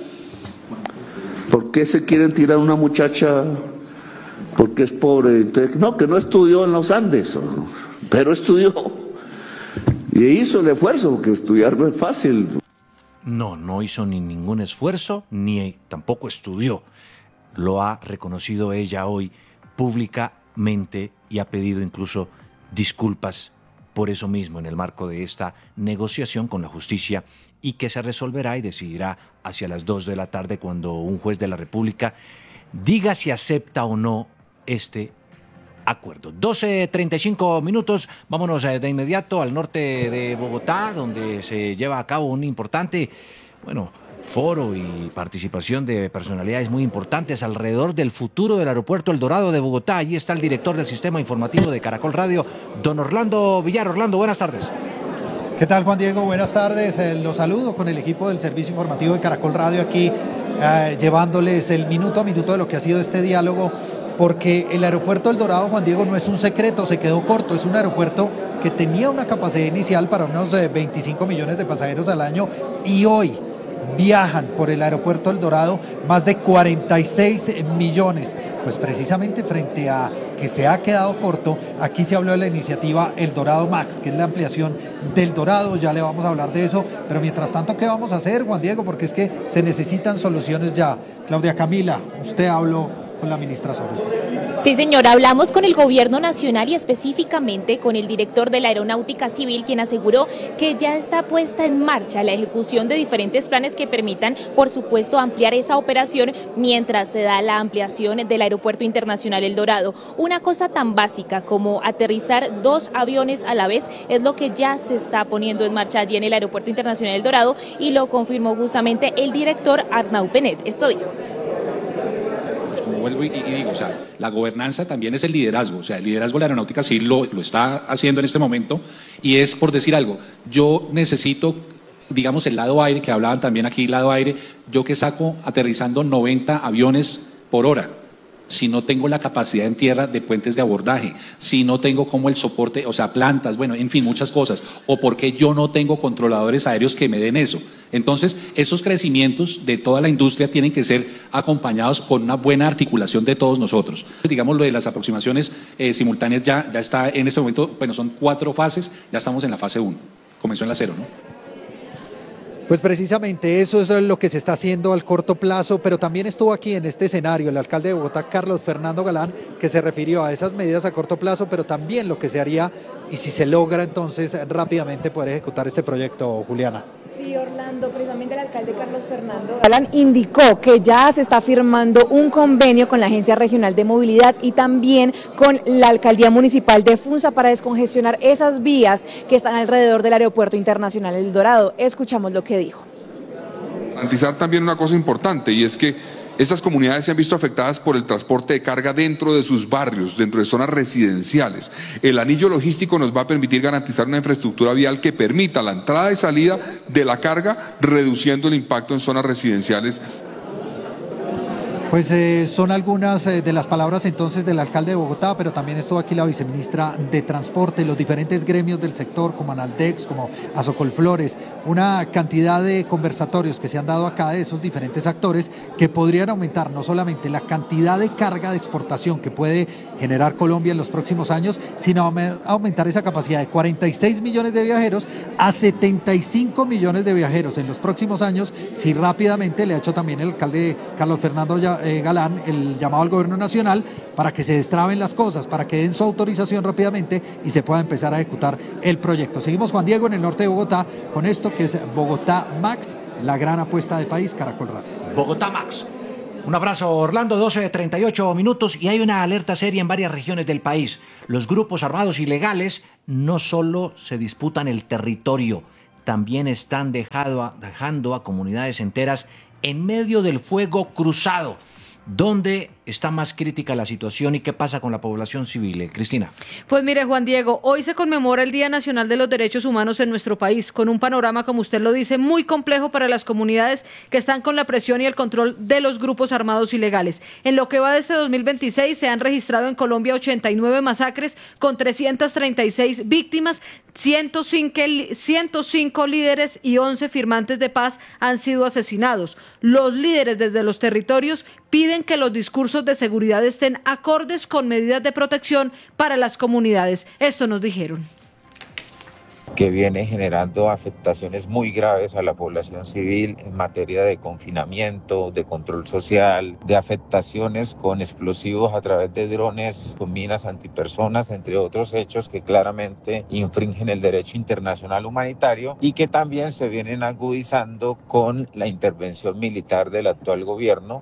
¿Por qué se quieren tirar a una muchacha porque es pobre? Entonces, no, que no estudió en los Andes, pero estudió y hizo el esfuerzo, porque estudiar no es fácil. No, no hizo ni ningún esfuerzo, ni tampoco estudió. Lo ha reconocido ella hoy públicamente y ha pedido incluso disculpas por eso mismo en el marco de esta negociación con la justicia y que se resolverá y decidirá hacia las dos de la tarde cuando un juez de la República diga si acepta o no este acuerdo. doce treinta y cinco minutos, vámonos de inmediato al norte de Bogotá, donde se lleva a cabo un importante, bueno, foro y participación de personalidades muy importantes alrededor del futuro del aeropuerto El Dorado de Bogotá. Allí está el director del sistema informativo de Caracol Radio, don Orlando Villar. Orlando, buenas tardes. ¿Qué tal, Juan Diego? Buenas tardes. Eh, los saludo con el equipo del servicio informativo de Caracol Radio aquí, eh, llevándoles el minuto a minuto de lo que ha sido este diálogo, porque el aeropuerto El Dorado, Juan Diego, no es un secreto, se quedó corto. Es un aeropuerto que tenía una capacidad inicial para unos eh, veinticinco millones de pasajeros al año y hoy viajan por el aeropuerto El Dorado más de cuarenta y seis millones. Pues precisamente frente a que se ha quedado corto, aquí se habló de la iniciativa El Dorado Max, que es la ampliación del Dorado, ya le vamos a hablar de eso, pero mientras tanto, ¿qué vamos a hacer, Juan Diego? Porque es que se necesitan soluciones ya. Claudia Camila, usted habló con la ministra Soros. Sí, señora, hablamos con el gobierno nacional y específicamente con el director de la Aeronáutica Civil, quien aseguró que ya está puesta en marcha la ejecución de diferentes planes que permitan, por supuesto, ampliar esa operación mientras se da la ampliación del Aeropuerto Internacional El Dorado. Una cosa tan básica como aterrizar dos aviones a la vez es lo que ya se está poniendo en marcha allí en el Aeropuerto Internacional El Dorado y lo confirmó justamente el director Arnau Penet. Esto dijo. Vuelvo y, y digo, o sea, la gobernanza también es el liderazgo, o sea, el liderazgo de la aeronáutica sí lo, lo está haciendo en este momento y es por decir algo, yo necesito, digamos, el lado aire, que hablaban también aquí, lado aire, yo que saco aterrizando noventa aviones por hora, si no tengo la capacidad en tierra de puentes de abordaje, si no tengo como el soporte, o sea, plantas, bueno, en fin, muchas cosas, o porque yo no tengo controladores aéreos que me den eso. Entonces, esos crecimientos de toda la industria tienen que ser acompañados con una buena articulación de todos nosotros. Digamos, lo de las aproximaciones eh, simultáneas ya, ya está en este momento, bueno, son cuatro fases, ya estamos en la fase uno, comenzó en la cero, ¿no? Pues precisamente eso es lo que se está haciendo al corto plazo, pero también estuvo aquí en este escenario el alcalde de Bogotá, Carlos Fernando Galán, que se refirió a esas medidas a corto plazo, pero también lo que se haría y si se logra entonces rápidamente poder ejecutar este proyecto, Juliana. Sí, Orlando, precisamente el alcalde Carlos Fernando Galán indicó que ya se está firmando un convenio con la Agencia Regional de Movilidad y también con la Alcaldía Municipal de Funza para descongestionar esas vías que están alrededor del Aeropuerto Internacional El Dorado. Escuchamos lo que dijo. Garantizar también una cosa importante y es que estas comunidades se han visto afectadas por el transporte de carga dentro de sus barrios, dentro de zonas residenciales. El anillo logístico nos va a permitir garantizar una infraestructura vial que permita la entrada y salida de la carga, reduciendo el impacto en zonas residenciales. Pues eh, son algunas eh, de las palabras entonces del alcalde de Bogotá, pero también estuvo aquí la viceministra de Transporte, los diferentes gremios del sector como Analdex, como Azocolflores, una cantidad de conversatorios que se han dado acá de esos diferentes actores que podrían aumentar no solamente la cantidad de carga de exportación que puede generar Colombia en los próximos años, sino aumentar esa capacidad de cuarenta y seis millones de viajeros a setenta y cinco millones de viajeros en los próximos años, si rápidamente le ha hecho también el alcalde Carlos Fernando Galán el llamado al gobierno nacional para que se destraben las cosas, para que den su autorización rápidamente y se pueda empezar a ejecutar el proyecto. Seguimos, Juan Diego, en el norte de Bogotá con esto que es Bogotá Max, la gran apuesta de país, Caracol Radio. Bogotá Max. Un abrazo, Orlando, doce de treinta y ocho minutos y hay una alerta seria en varias regiones del país. Los grupos armados ilegales no solo se disputan el territorio, también están dejado a, dejando a comunidades enteras en medio del fuego cruzado. ¿Dónde está más crítica la situación y qué pasa con la población civil? Eh, Cristina. Pues mire, Juan Diego, hoy se conmemora el Día Nacional de los Derechos Humanos en nuestro país, con un panorama, como usted lo dice, muy complejo para las comunidades que están con la presión y el control de los grupos armados ilegales. En lo que va de este dos mil veintiséis se han registrado en Colombia ochenta y nueve masacres con trescientas treinta y seis víctimas, ciento cinco líderes y once firmantes de paz han sido asesinados. Los líderes desde los territorios piden que los discursos de seguridad estén acordes con medidas de protección para las comunidades. Esto nos dijeron. Que viene generando afectaciones muy graves a la población civil en materia de confinamiento, de control social, de afectaciones con explosivos a través de drones, con minas antipersonas, entre otros hechos que claramente infringen el derecho internacional humanitario y que también se vienen agudizando con la intervención militar del actual gobierno.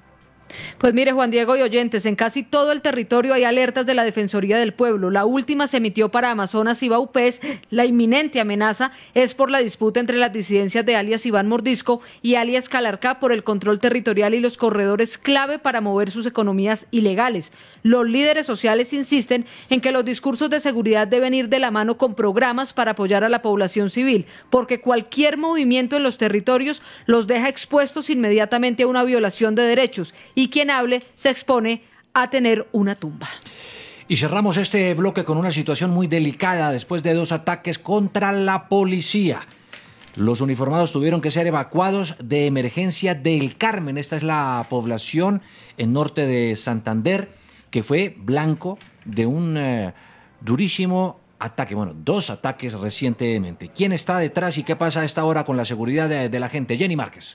Pues mire, Juan Diego y oyentes, en casi todo el territorio hay alertas de la Defensoría del Pueblo. La última se emitió para Amazonas y Baupés. La inminente amenaza es por la disputa entre las disidencias de alias Iván Mordisco y alias Calarcá por el control territorial y los corredores clave para mover sus economías ilegales. Los líderes sociales insisten en que los discursos de seguridad deben ir de la mano con programas para apoyar a la población civil, porque cualquier movimiento en los territorios los deja expuestos inmediatamente a una violación de derechos y quien hable se expone a tener una tumba. Y cerramos este bloque con una situación muy delicada después de dos ataques contra la policía. Los uniformados tuvieron que ser evacuados de emergencia del Carmen. Esta es la población en norte de Santander que fue blanco de un eh, durísimo ataque, bueno, dos ataques recientemente. ¿Quién está detrás y qué pasa a esta hora con la seguridad de, de la gente? Jenny Márquez.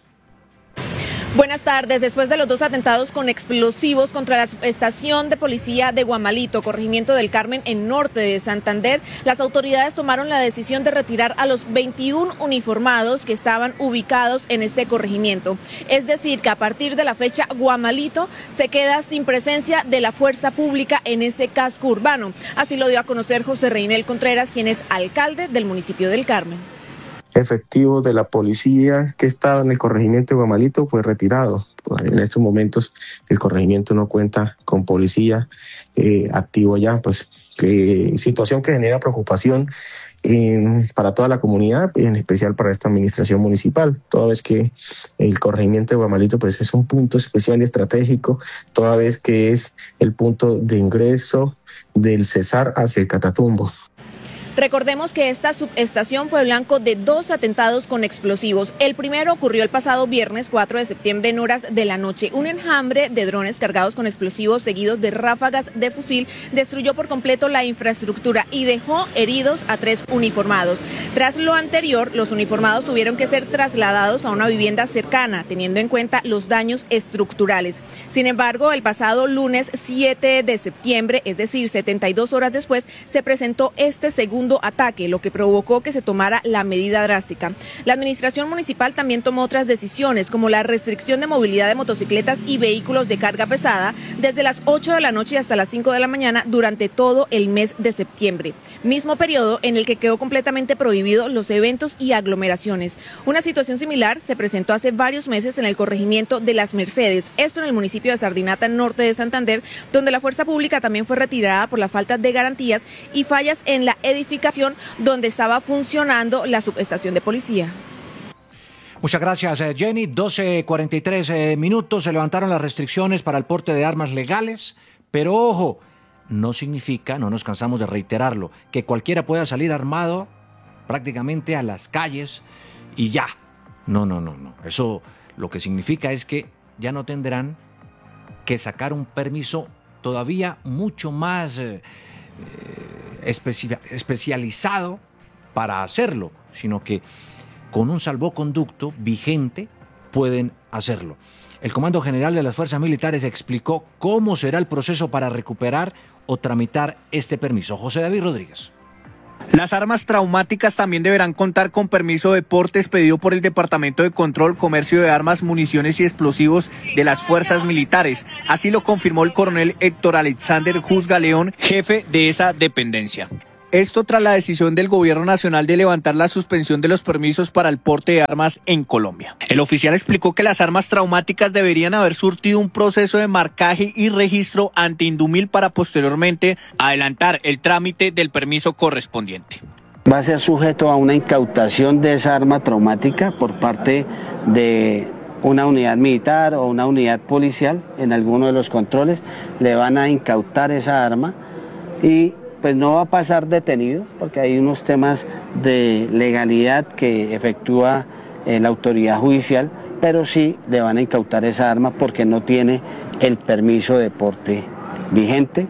Buenas tardes. Después de los dos atentados con explosivos contra la estación de policía de Guamalito, corregimiento del Carmen, en norte de Santander, las autoridades tomaron la decisión de retirar a los veintiún uniformados que estaban ubicados en este corregimiento. Es decir, que a partir de la fecha Guamalito se queda sin presencia de la fuerza pública en ese casco urbano. Así lo dio a conocer José Reinel Contreras, quien es alcalde del municipio del Carmen. Efectivo de la policía que estaba en el corregimiento de Guamalito fue retirado. En estos momentos el corregimiento no cuenta con policía eh, activo ya, pues que, situación que genera preocupación eh, para toda la comunidad, en especial para esta administración municipal, toda vez que el corregimiento de Guamalito pues es un punto especial y estratégico, toda vez que es el punto de ingreso del Cesar hacia el Catatumbo. Recordemos que esta subestación fue blanco de dos atentados con explosivos. El primero ocurrió el pasado viernes cuatro de septiembre en horas de la noche. Un enjambre de drones cargados con explosivos seguidos de ráfagas de fusil destruyó por completo la infraestructura y dejó heridos a tres uniformados. Tras lo anterior, los uniformados tuvieron que ser trasladados a una vivienda cercana, teniendo en cuenta los daños estructurales. Sin embargo, el pasado lunes siete de septiembre, es decir, setenta y dos horas después, se presentó este segundo ataque, lo que provocó que se tomara la medida drástica. La administración municipal también tomó otras decisiones, como la restricción de movilidad de motocicletas y vehículos de carga pesada desde las ocho de la noche hasta las cinco de la mañana durante todo el mes de septiembre, mismo periodo en el que quedó completamente prohibido los eventos y aglomeraciones. Una situación similar se presentó hace varios meses en el corregimiento de Las Mercedes, esto en el municipio de Sardinata, norte de Santander, donde la fuerza pública también fue retirada por la falta de garantías y fallas en la edificación donde estaba funcionando la subestación de policía. Muchas gracias, eh, Jenny. doce cuarenta y tres eh, minutos. Se levantaron las restricciones para el porte de armas legales, pero ojo, no significa, no nos cansamos de reiterarlo, que cualquiera pueda salir armado prácticamente a las calles y ya. No, no, no, no. Eso lo que significa es que ya no tendrán que sacar un permiso todavía mucho más eh, especi- especializado para hacerlo, sino que con un salvoconducto vigente pueden hacerlo. El Comando General de las Fuerzas Militares explicó cómo será el proceso para recuperar o tramitar este permiso. José David Rodríguez. Las armas traumáticas también deberán contar con permiso de porte expedido por el Departamento de Control, Comercio de Armas, Municiones y Explosivos de las Fuerzas Militares. Así lo confirmó el coronel Héctor Alexander Juzga León, jefe de esa dependencia. Esto tras la decisión del Gobierno Nacional de levantar la suspensión de los permisos para el porte de armas en Colombia. El oficial explicó que las armas traumáticas deberían haber surtido un proceso de marcaje y registro ante Indumil para posteriormente adelantar el trámite del permiso correspondiente. Va a ser sujeto a una incautación de esa arma traumática por parte de una unidad militar o una unidad policial. En alguno de los controles le van a incautar esa arma y pues no va a pasar detenido porque hay unos temas de legalidad que efectúa eh, la autoridad judicial, pero sí le van a incautar esa arma porque no tiene el permiso de porte vigente.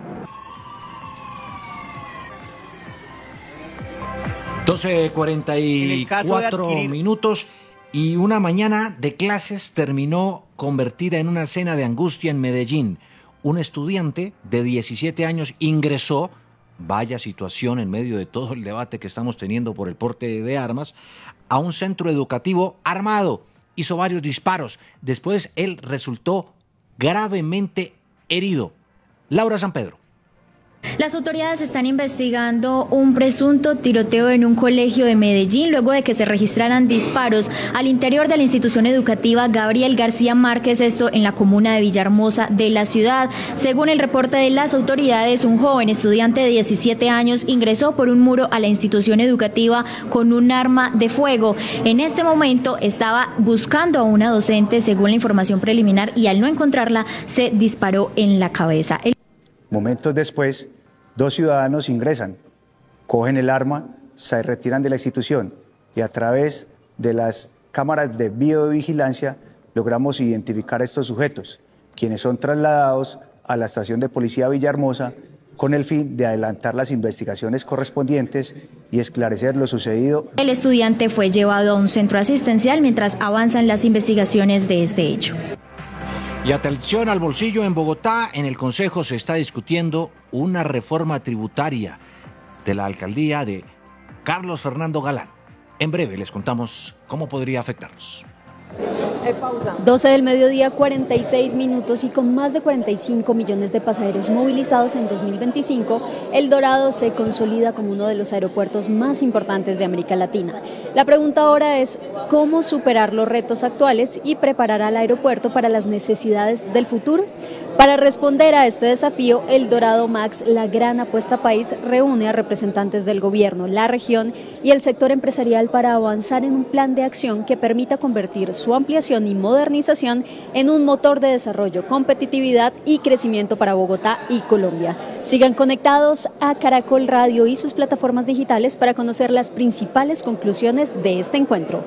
doce cuarenta y cuatro minutos y una mañana de clases terminó convertida en una escena de angustia en Medellín. Un estudiante de diecisiete años ingresó, vaya situación en medio de todo el debate que estamos teniendo por el porte de armas, a un centro educativo armado. Hizo varios disparos. Después él resultó gravemente herido. Laura San Pedro. Las autoridades están investigando un presunto tiroteo en un colegio de Medellín luego de que se registraran disparos al interior de la institución educativa Gabriel García Márquez, esto en la comuna de Villahermosa de la ciudad. Según el reporte de las autoridades, un joven estudiante de diecisiete años ingresó por un muro a la institución educativa con un arma de fuego. En este momento estaba buscando a una docente, según la información preliminar, y al no encontrarla se disparó en la cabeza. El... Momentos después, dos ciudadanos ingresan, cogen el arma, se retiran de la institución y a través de las cámaras de videovigilancia logramos identificar a estos sujetos, quienes son trasladados a la estación de policía Villahermosa con el fin de adelantar las investigaciones correspondientes y esclarecer lo sucedido. El estudiante fue llevado a un centro asistencial mientras avanzan las investigaciones de este hecho. Y atención al bolsillo en Bogotá. En el Consejo se está discutiendo una reforma tributaria de la alcaldía de Carlos Fernando Galán. En breve les contamos cómo podría afectarnos. doce del mediodía, cuarenta y seis minutos, y con más de cuarenta y cinco millones de pasajeros movilizados en dos mil veinticinco, El Dorado se consolida como uno de los aeropuertos más importantes de América Latina. La pregunta ahora es cómo superar los retos actuales y preparar al aeropuerto para las necesidades del futuro. Para responder a este desafío, El Dorado Max, la gran apuesta país, reúne a representantes del gobierno, la región y el sector empresarial para avanzar en un plan de acción que permita convertir su ampliación y modernización en un motor de desarrollo, competitividad y crecimiento para Bogotá y Colombia. Sigan conectados a Caracol Radio y sus plataformas digitales para conocer las principales conclusiones de este encuentro.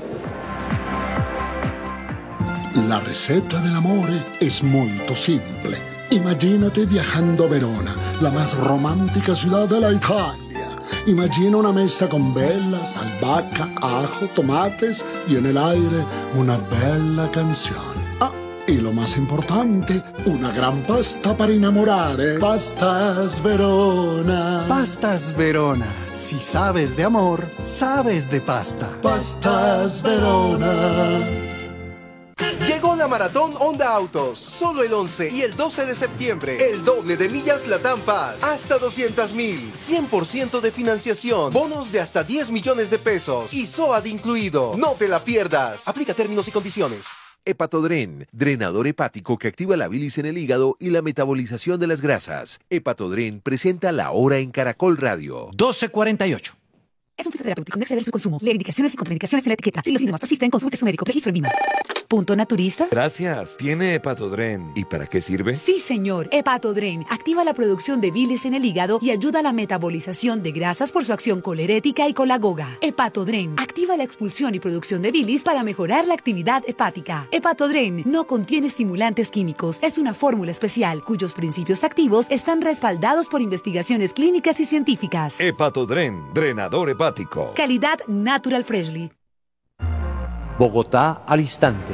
La receta dell'amore es molto simple. Imagínate viajando a Verona, la más romántica ciudad de la Italia. Imagina una mesa con velas, albahaca, ajo, tomates y en el aire una bella canción. Ah, y lo más importante, una gran pasta para innamorare. Pastas Verona. Pastas Verona. Si sabes de amor, sabes de pasta. Pastas Verona. Llegó la Maratón Honda Autos, solo el once y el doce de septiembre, el doble de millas Latam Paz, hasta doscientas mil, cien por ciento de financiación, bonos de hasta diez millones de pesos y S O A D incluido. No te la pierdas, aplica términos y condiciones. Hepatodren, drenador hepático que activa la bilis en el hígado y la metabolización de las grasas. Hepatodren presenta La Hora en Caracol Radio. doce cuarenta y ocho. Es un fitoterapéutico, no exceder su consumo. Leer indicaciones y contraindicaciones en la etiqueta. Si los síntomas persisten, consulte su médico. Registro en V I M A. ¿Punto naturista? Gracias. ¿Tiene Hepatodren? ¿Y para qué sirve? Sí, señor. Hepatodren activa la producción de bilis en el hígado y ayuda a la metabolización de grasas por su acción colerética y colagoga. Hepatodren activa la expulsión y producción de bilis para mejorar la actividad hepática. Hepatodren no contiene estimulantes químicos. Es una fórmula especial cuyos principios activos están respaldados por investigaciones clínicas y científicas. Hepatodren, drenador hepático. Calidad Natural Freshly. Bogotá al instante.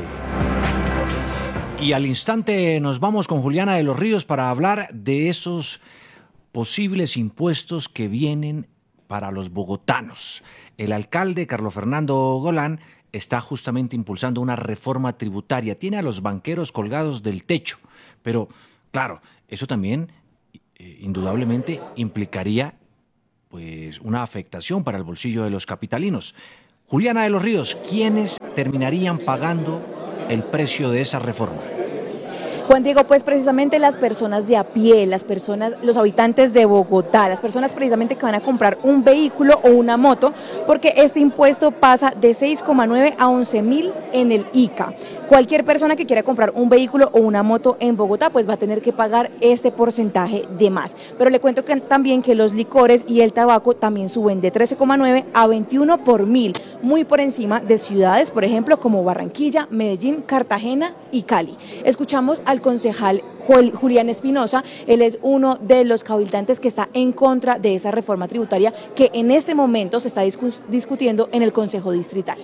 Y al instante nos vamos con Juliana de los Ríos para hablar de esos posibles impuestos que vienen para los bogotanos. El alcalde Carlos Fernando Golán está justamente impulsando una reforma tributaria. Tiene a los banqueros colgados del techo, pero claro, eso también eh, indudablemente implicaría pues una afectación para el bolsillo de los capitalinos. Juliana de los Ríos, ¿quiénes terminarían pagando el precio de esa reforma? Juan Diego, pues precisamente las personas de a pie, las personas, los habitantes de Bogotá, las personas precisamente que van a comprar un vehículo o una moto, porque este impuesto pasa de seis coma nueve a once mil en el I C A. Cualquier persona que quiera comprar un vehículo o una moto en Bogotá, pues va a tener que pagar este porcentaje de más. Pero le cuento que también que los licores y el tabaco también suben de trece coma nueve a veintiuno por mil, muy por encima de ciudades, por ejemplo, como Barranquilla, Medellín, Cartagena y Cali. Escuchamos al concejal Julián Espinosa, él es uno de los cabildantes que está en contra de esa reforma tributaria que en este momento se está discus- discutiendo en el Consejo Distrital.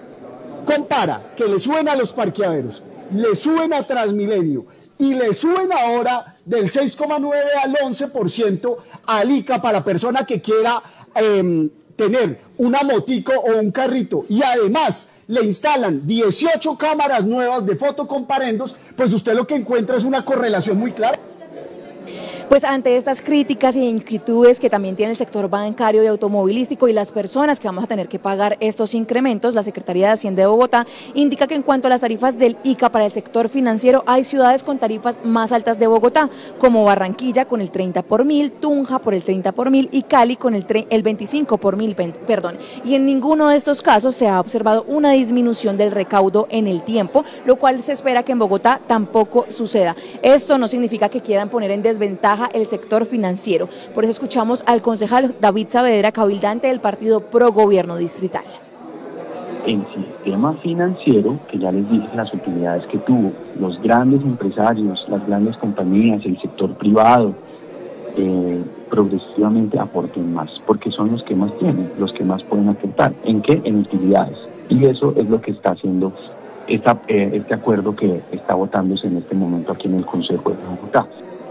Compara que le suben a los parqueaderos, le suben a Transmilenio y le suben ahora del seis coma nueve al once por ciento al I C A para la persona que quiera eh, tener una motico o un carrito, y además le instalan dieciocho cámaras nuevas de fotocomparendos, pues usted lo que encuentra es una correlación muy clara. Pues ante estas críticas y inquietudes que también tiene el sector bancario y automovilístico y las personas que vamos a tener que pagar estos incrementos, la Secretaría de Hacienda de Bogotá indica que en cuanto a las tarifas del I C A para el sector financiero, hay ciudades con tarifas más altas de Bogotá, como Barranquilla con el treinta por mil, Tunja por el treinta por mil y Cali con el, el veinticinco por mil, perdón. Y en ninguno de estos casos se ha observado una disminución del recaudo en el tiempo, lo cual se espera que en Bogotá tampoco suceda. Esto no significa que quieran poner en desventaja el sector financiero. Por eso escuchamos al concejal David Saavedra, cabildante del partido Pro Gobierno Distrital. El sistema financiero, que ya les dije las utilidades que tuvo, los grandes empresarios, las grandes compañías, el sector privado, eh, progresivamente aporten más, porque son los que más tienen, los que más pueden aportar. ¿En qué? En utilidades. Y eso es lo que está haciendo esta, eh, este acuerdo que está votándose en este momento aquí en el Consejo de Bogotá.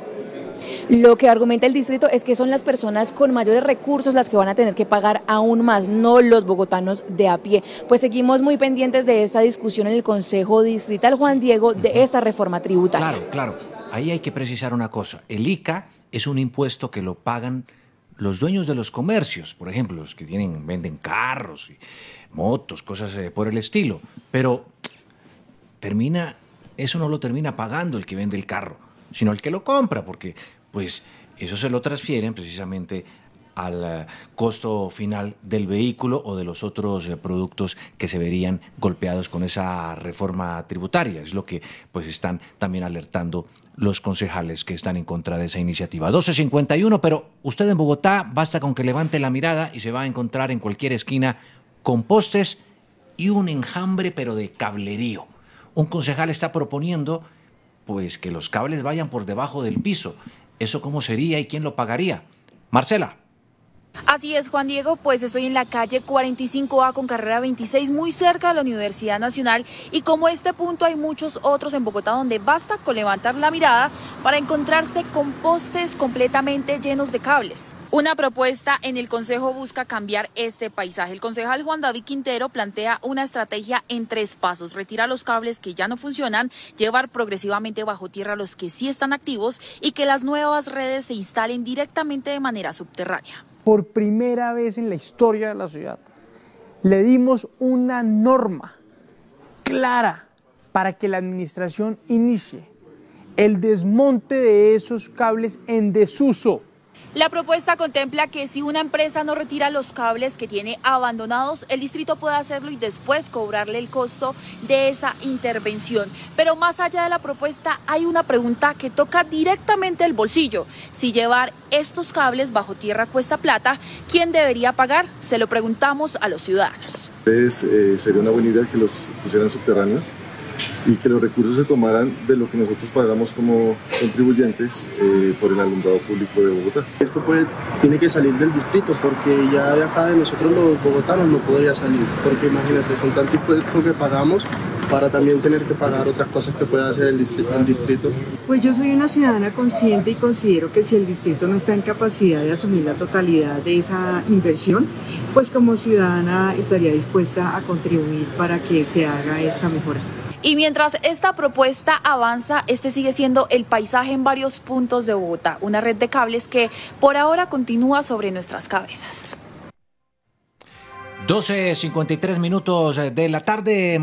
Lo que argumenta el distrito es que son las personas con mayores recursos las que van a tener que pagar aún más, no los bogotanos de a pie. Pues seguimos muy pendientes de esta discusión en el Consejo Distrital, Juan Diego, de esta reforma tributaria. Claro, claro. Ahí hay que precisar una cosa. El I C A es un impuesto que lo pagan los dueños de los comercios, por ejemplo, los que tienen, venden carros, y motos, cosas eh, por el estilo. Pero termina, eso no lo termina pagando el que vende el carro, sino el que lo compra, porque pues eso se lo transfieren precisamente al uh, costo final del vehículo o de los otros uh, productos que se verían golpeados con esa reforma tributaria. Es lo que pues están también alertando los concejales que están en contra de esa iniciativa. doce cincuenta y uno, pero usted en Bogotá basta con que levante la mirada y se va a encontrar en cualquier esquina con postes y un enjambre pero de cablerío. Un concejal está proponiendo pues que los cables vayan por debajo del piso. ¿Eso cómo sería y quién lo pagaría? Marcela. Así es, Juan Diego, pues estoy en la calle cuarenta y cinco A con carrera veintiséis, muy cerca de la Universidad Nacional, y como este punto hay muchos otros en Bogotá donde basta con levantar la mirada para encontrarse con postes completamente llenos de cables. Una propuesta en el Consejo busca cambiar este paisaje. El concejal Juan David Quintero plantea una estrategia en tres pasos: retirar los cables que ya no funcionan, llevar progresivamente bajo tierra los que sí están activos y que las nuevas redes se instalen directamente de manera subterránea. Por primera vez en la historia de la ciudad, le dimos una norma clara para que la administración inicie el desmonte de esos cables en desuso. La propuesta contempla que si una empresa no retira los cables que tiene abandonados, el distrito puede hacerlo y después cobrarle el costo de esa intervención. Pero más allá de la propuesta, hay una pregunta que toca directamente el bolsillo. Si llevar estos cables bajo tierra cuesta plata, ¿quién debería pagar? Se lo preguntamos a los ciudadanos. Entonces, eh, sería una buena idea que los pusieran subterráneos y que los recursos se tomaran de lo que nosotros pagamos como contribuyentes eh, por el alumbrado público de Bogotá. Esto puede, tiene que salir del distrito porque ya de acá de nosotros los bogotanos no podría salir, porque imagínate, con tanto impuesto que pagamos para también tener que pagar otras cosas que pueda hacer el distrito, el distrito. Pues yo soy una ciudadana consciente y considero que si el distrito no está en capacidad de asumir la totalidad de esa inversión, pues como ciudadana estaría dispuesta a contribuir para que se haga esta mejora. Y mientras esta propuesta avanza, este sigue siendo el paisaje en varios puntos de Bogotá, una red de cables que por ahora continúa sobre nuestras cabezas. doce cincuenta y tres minutos de la tarde.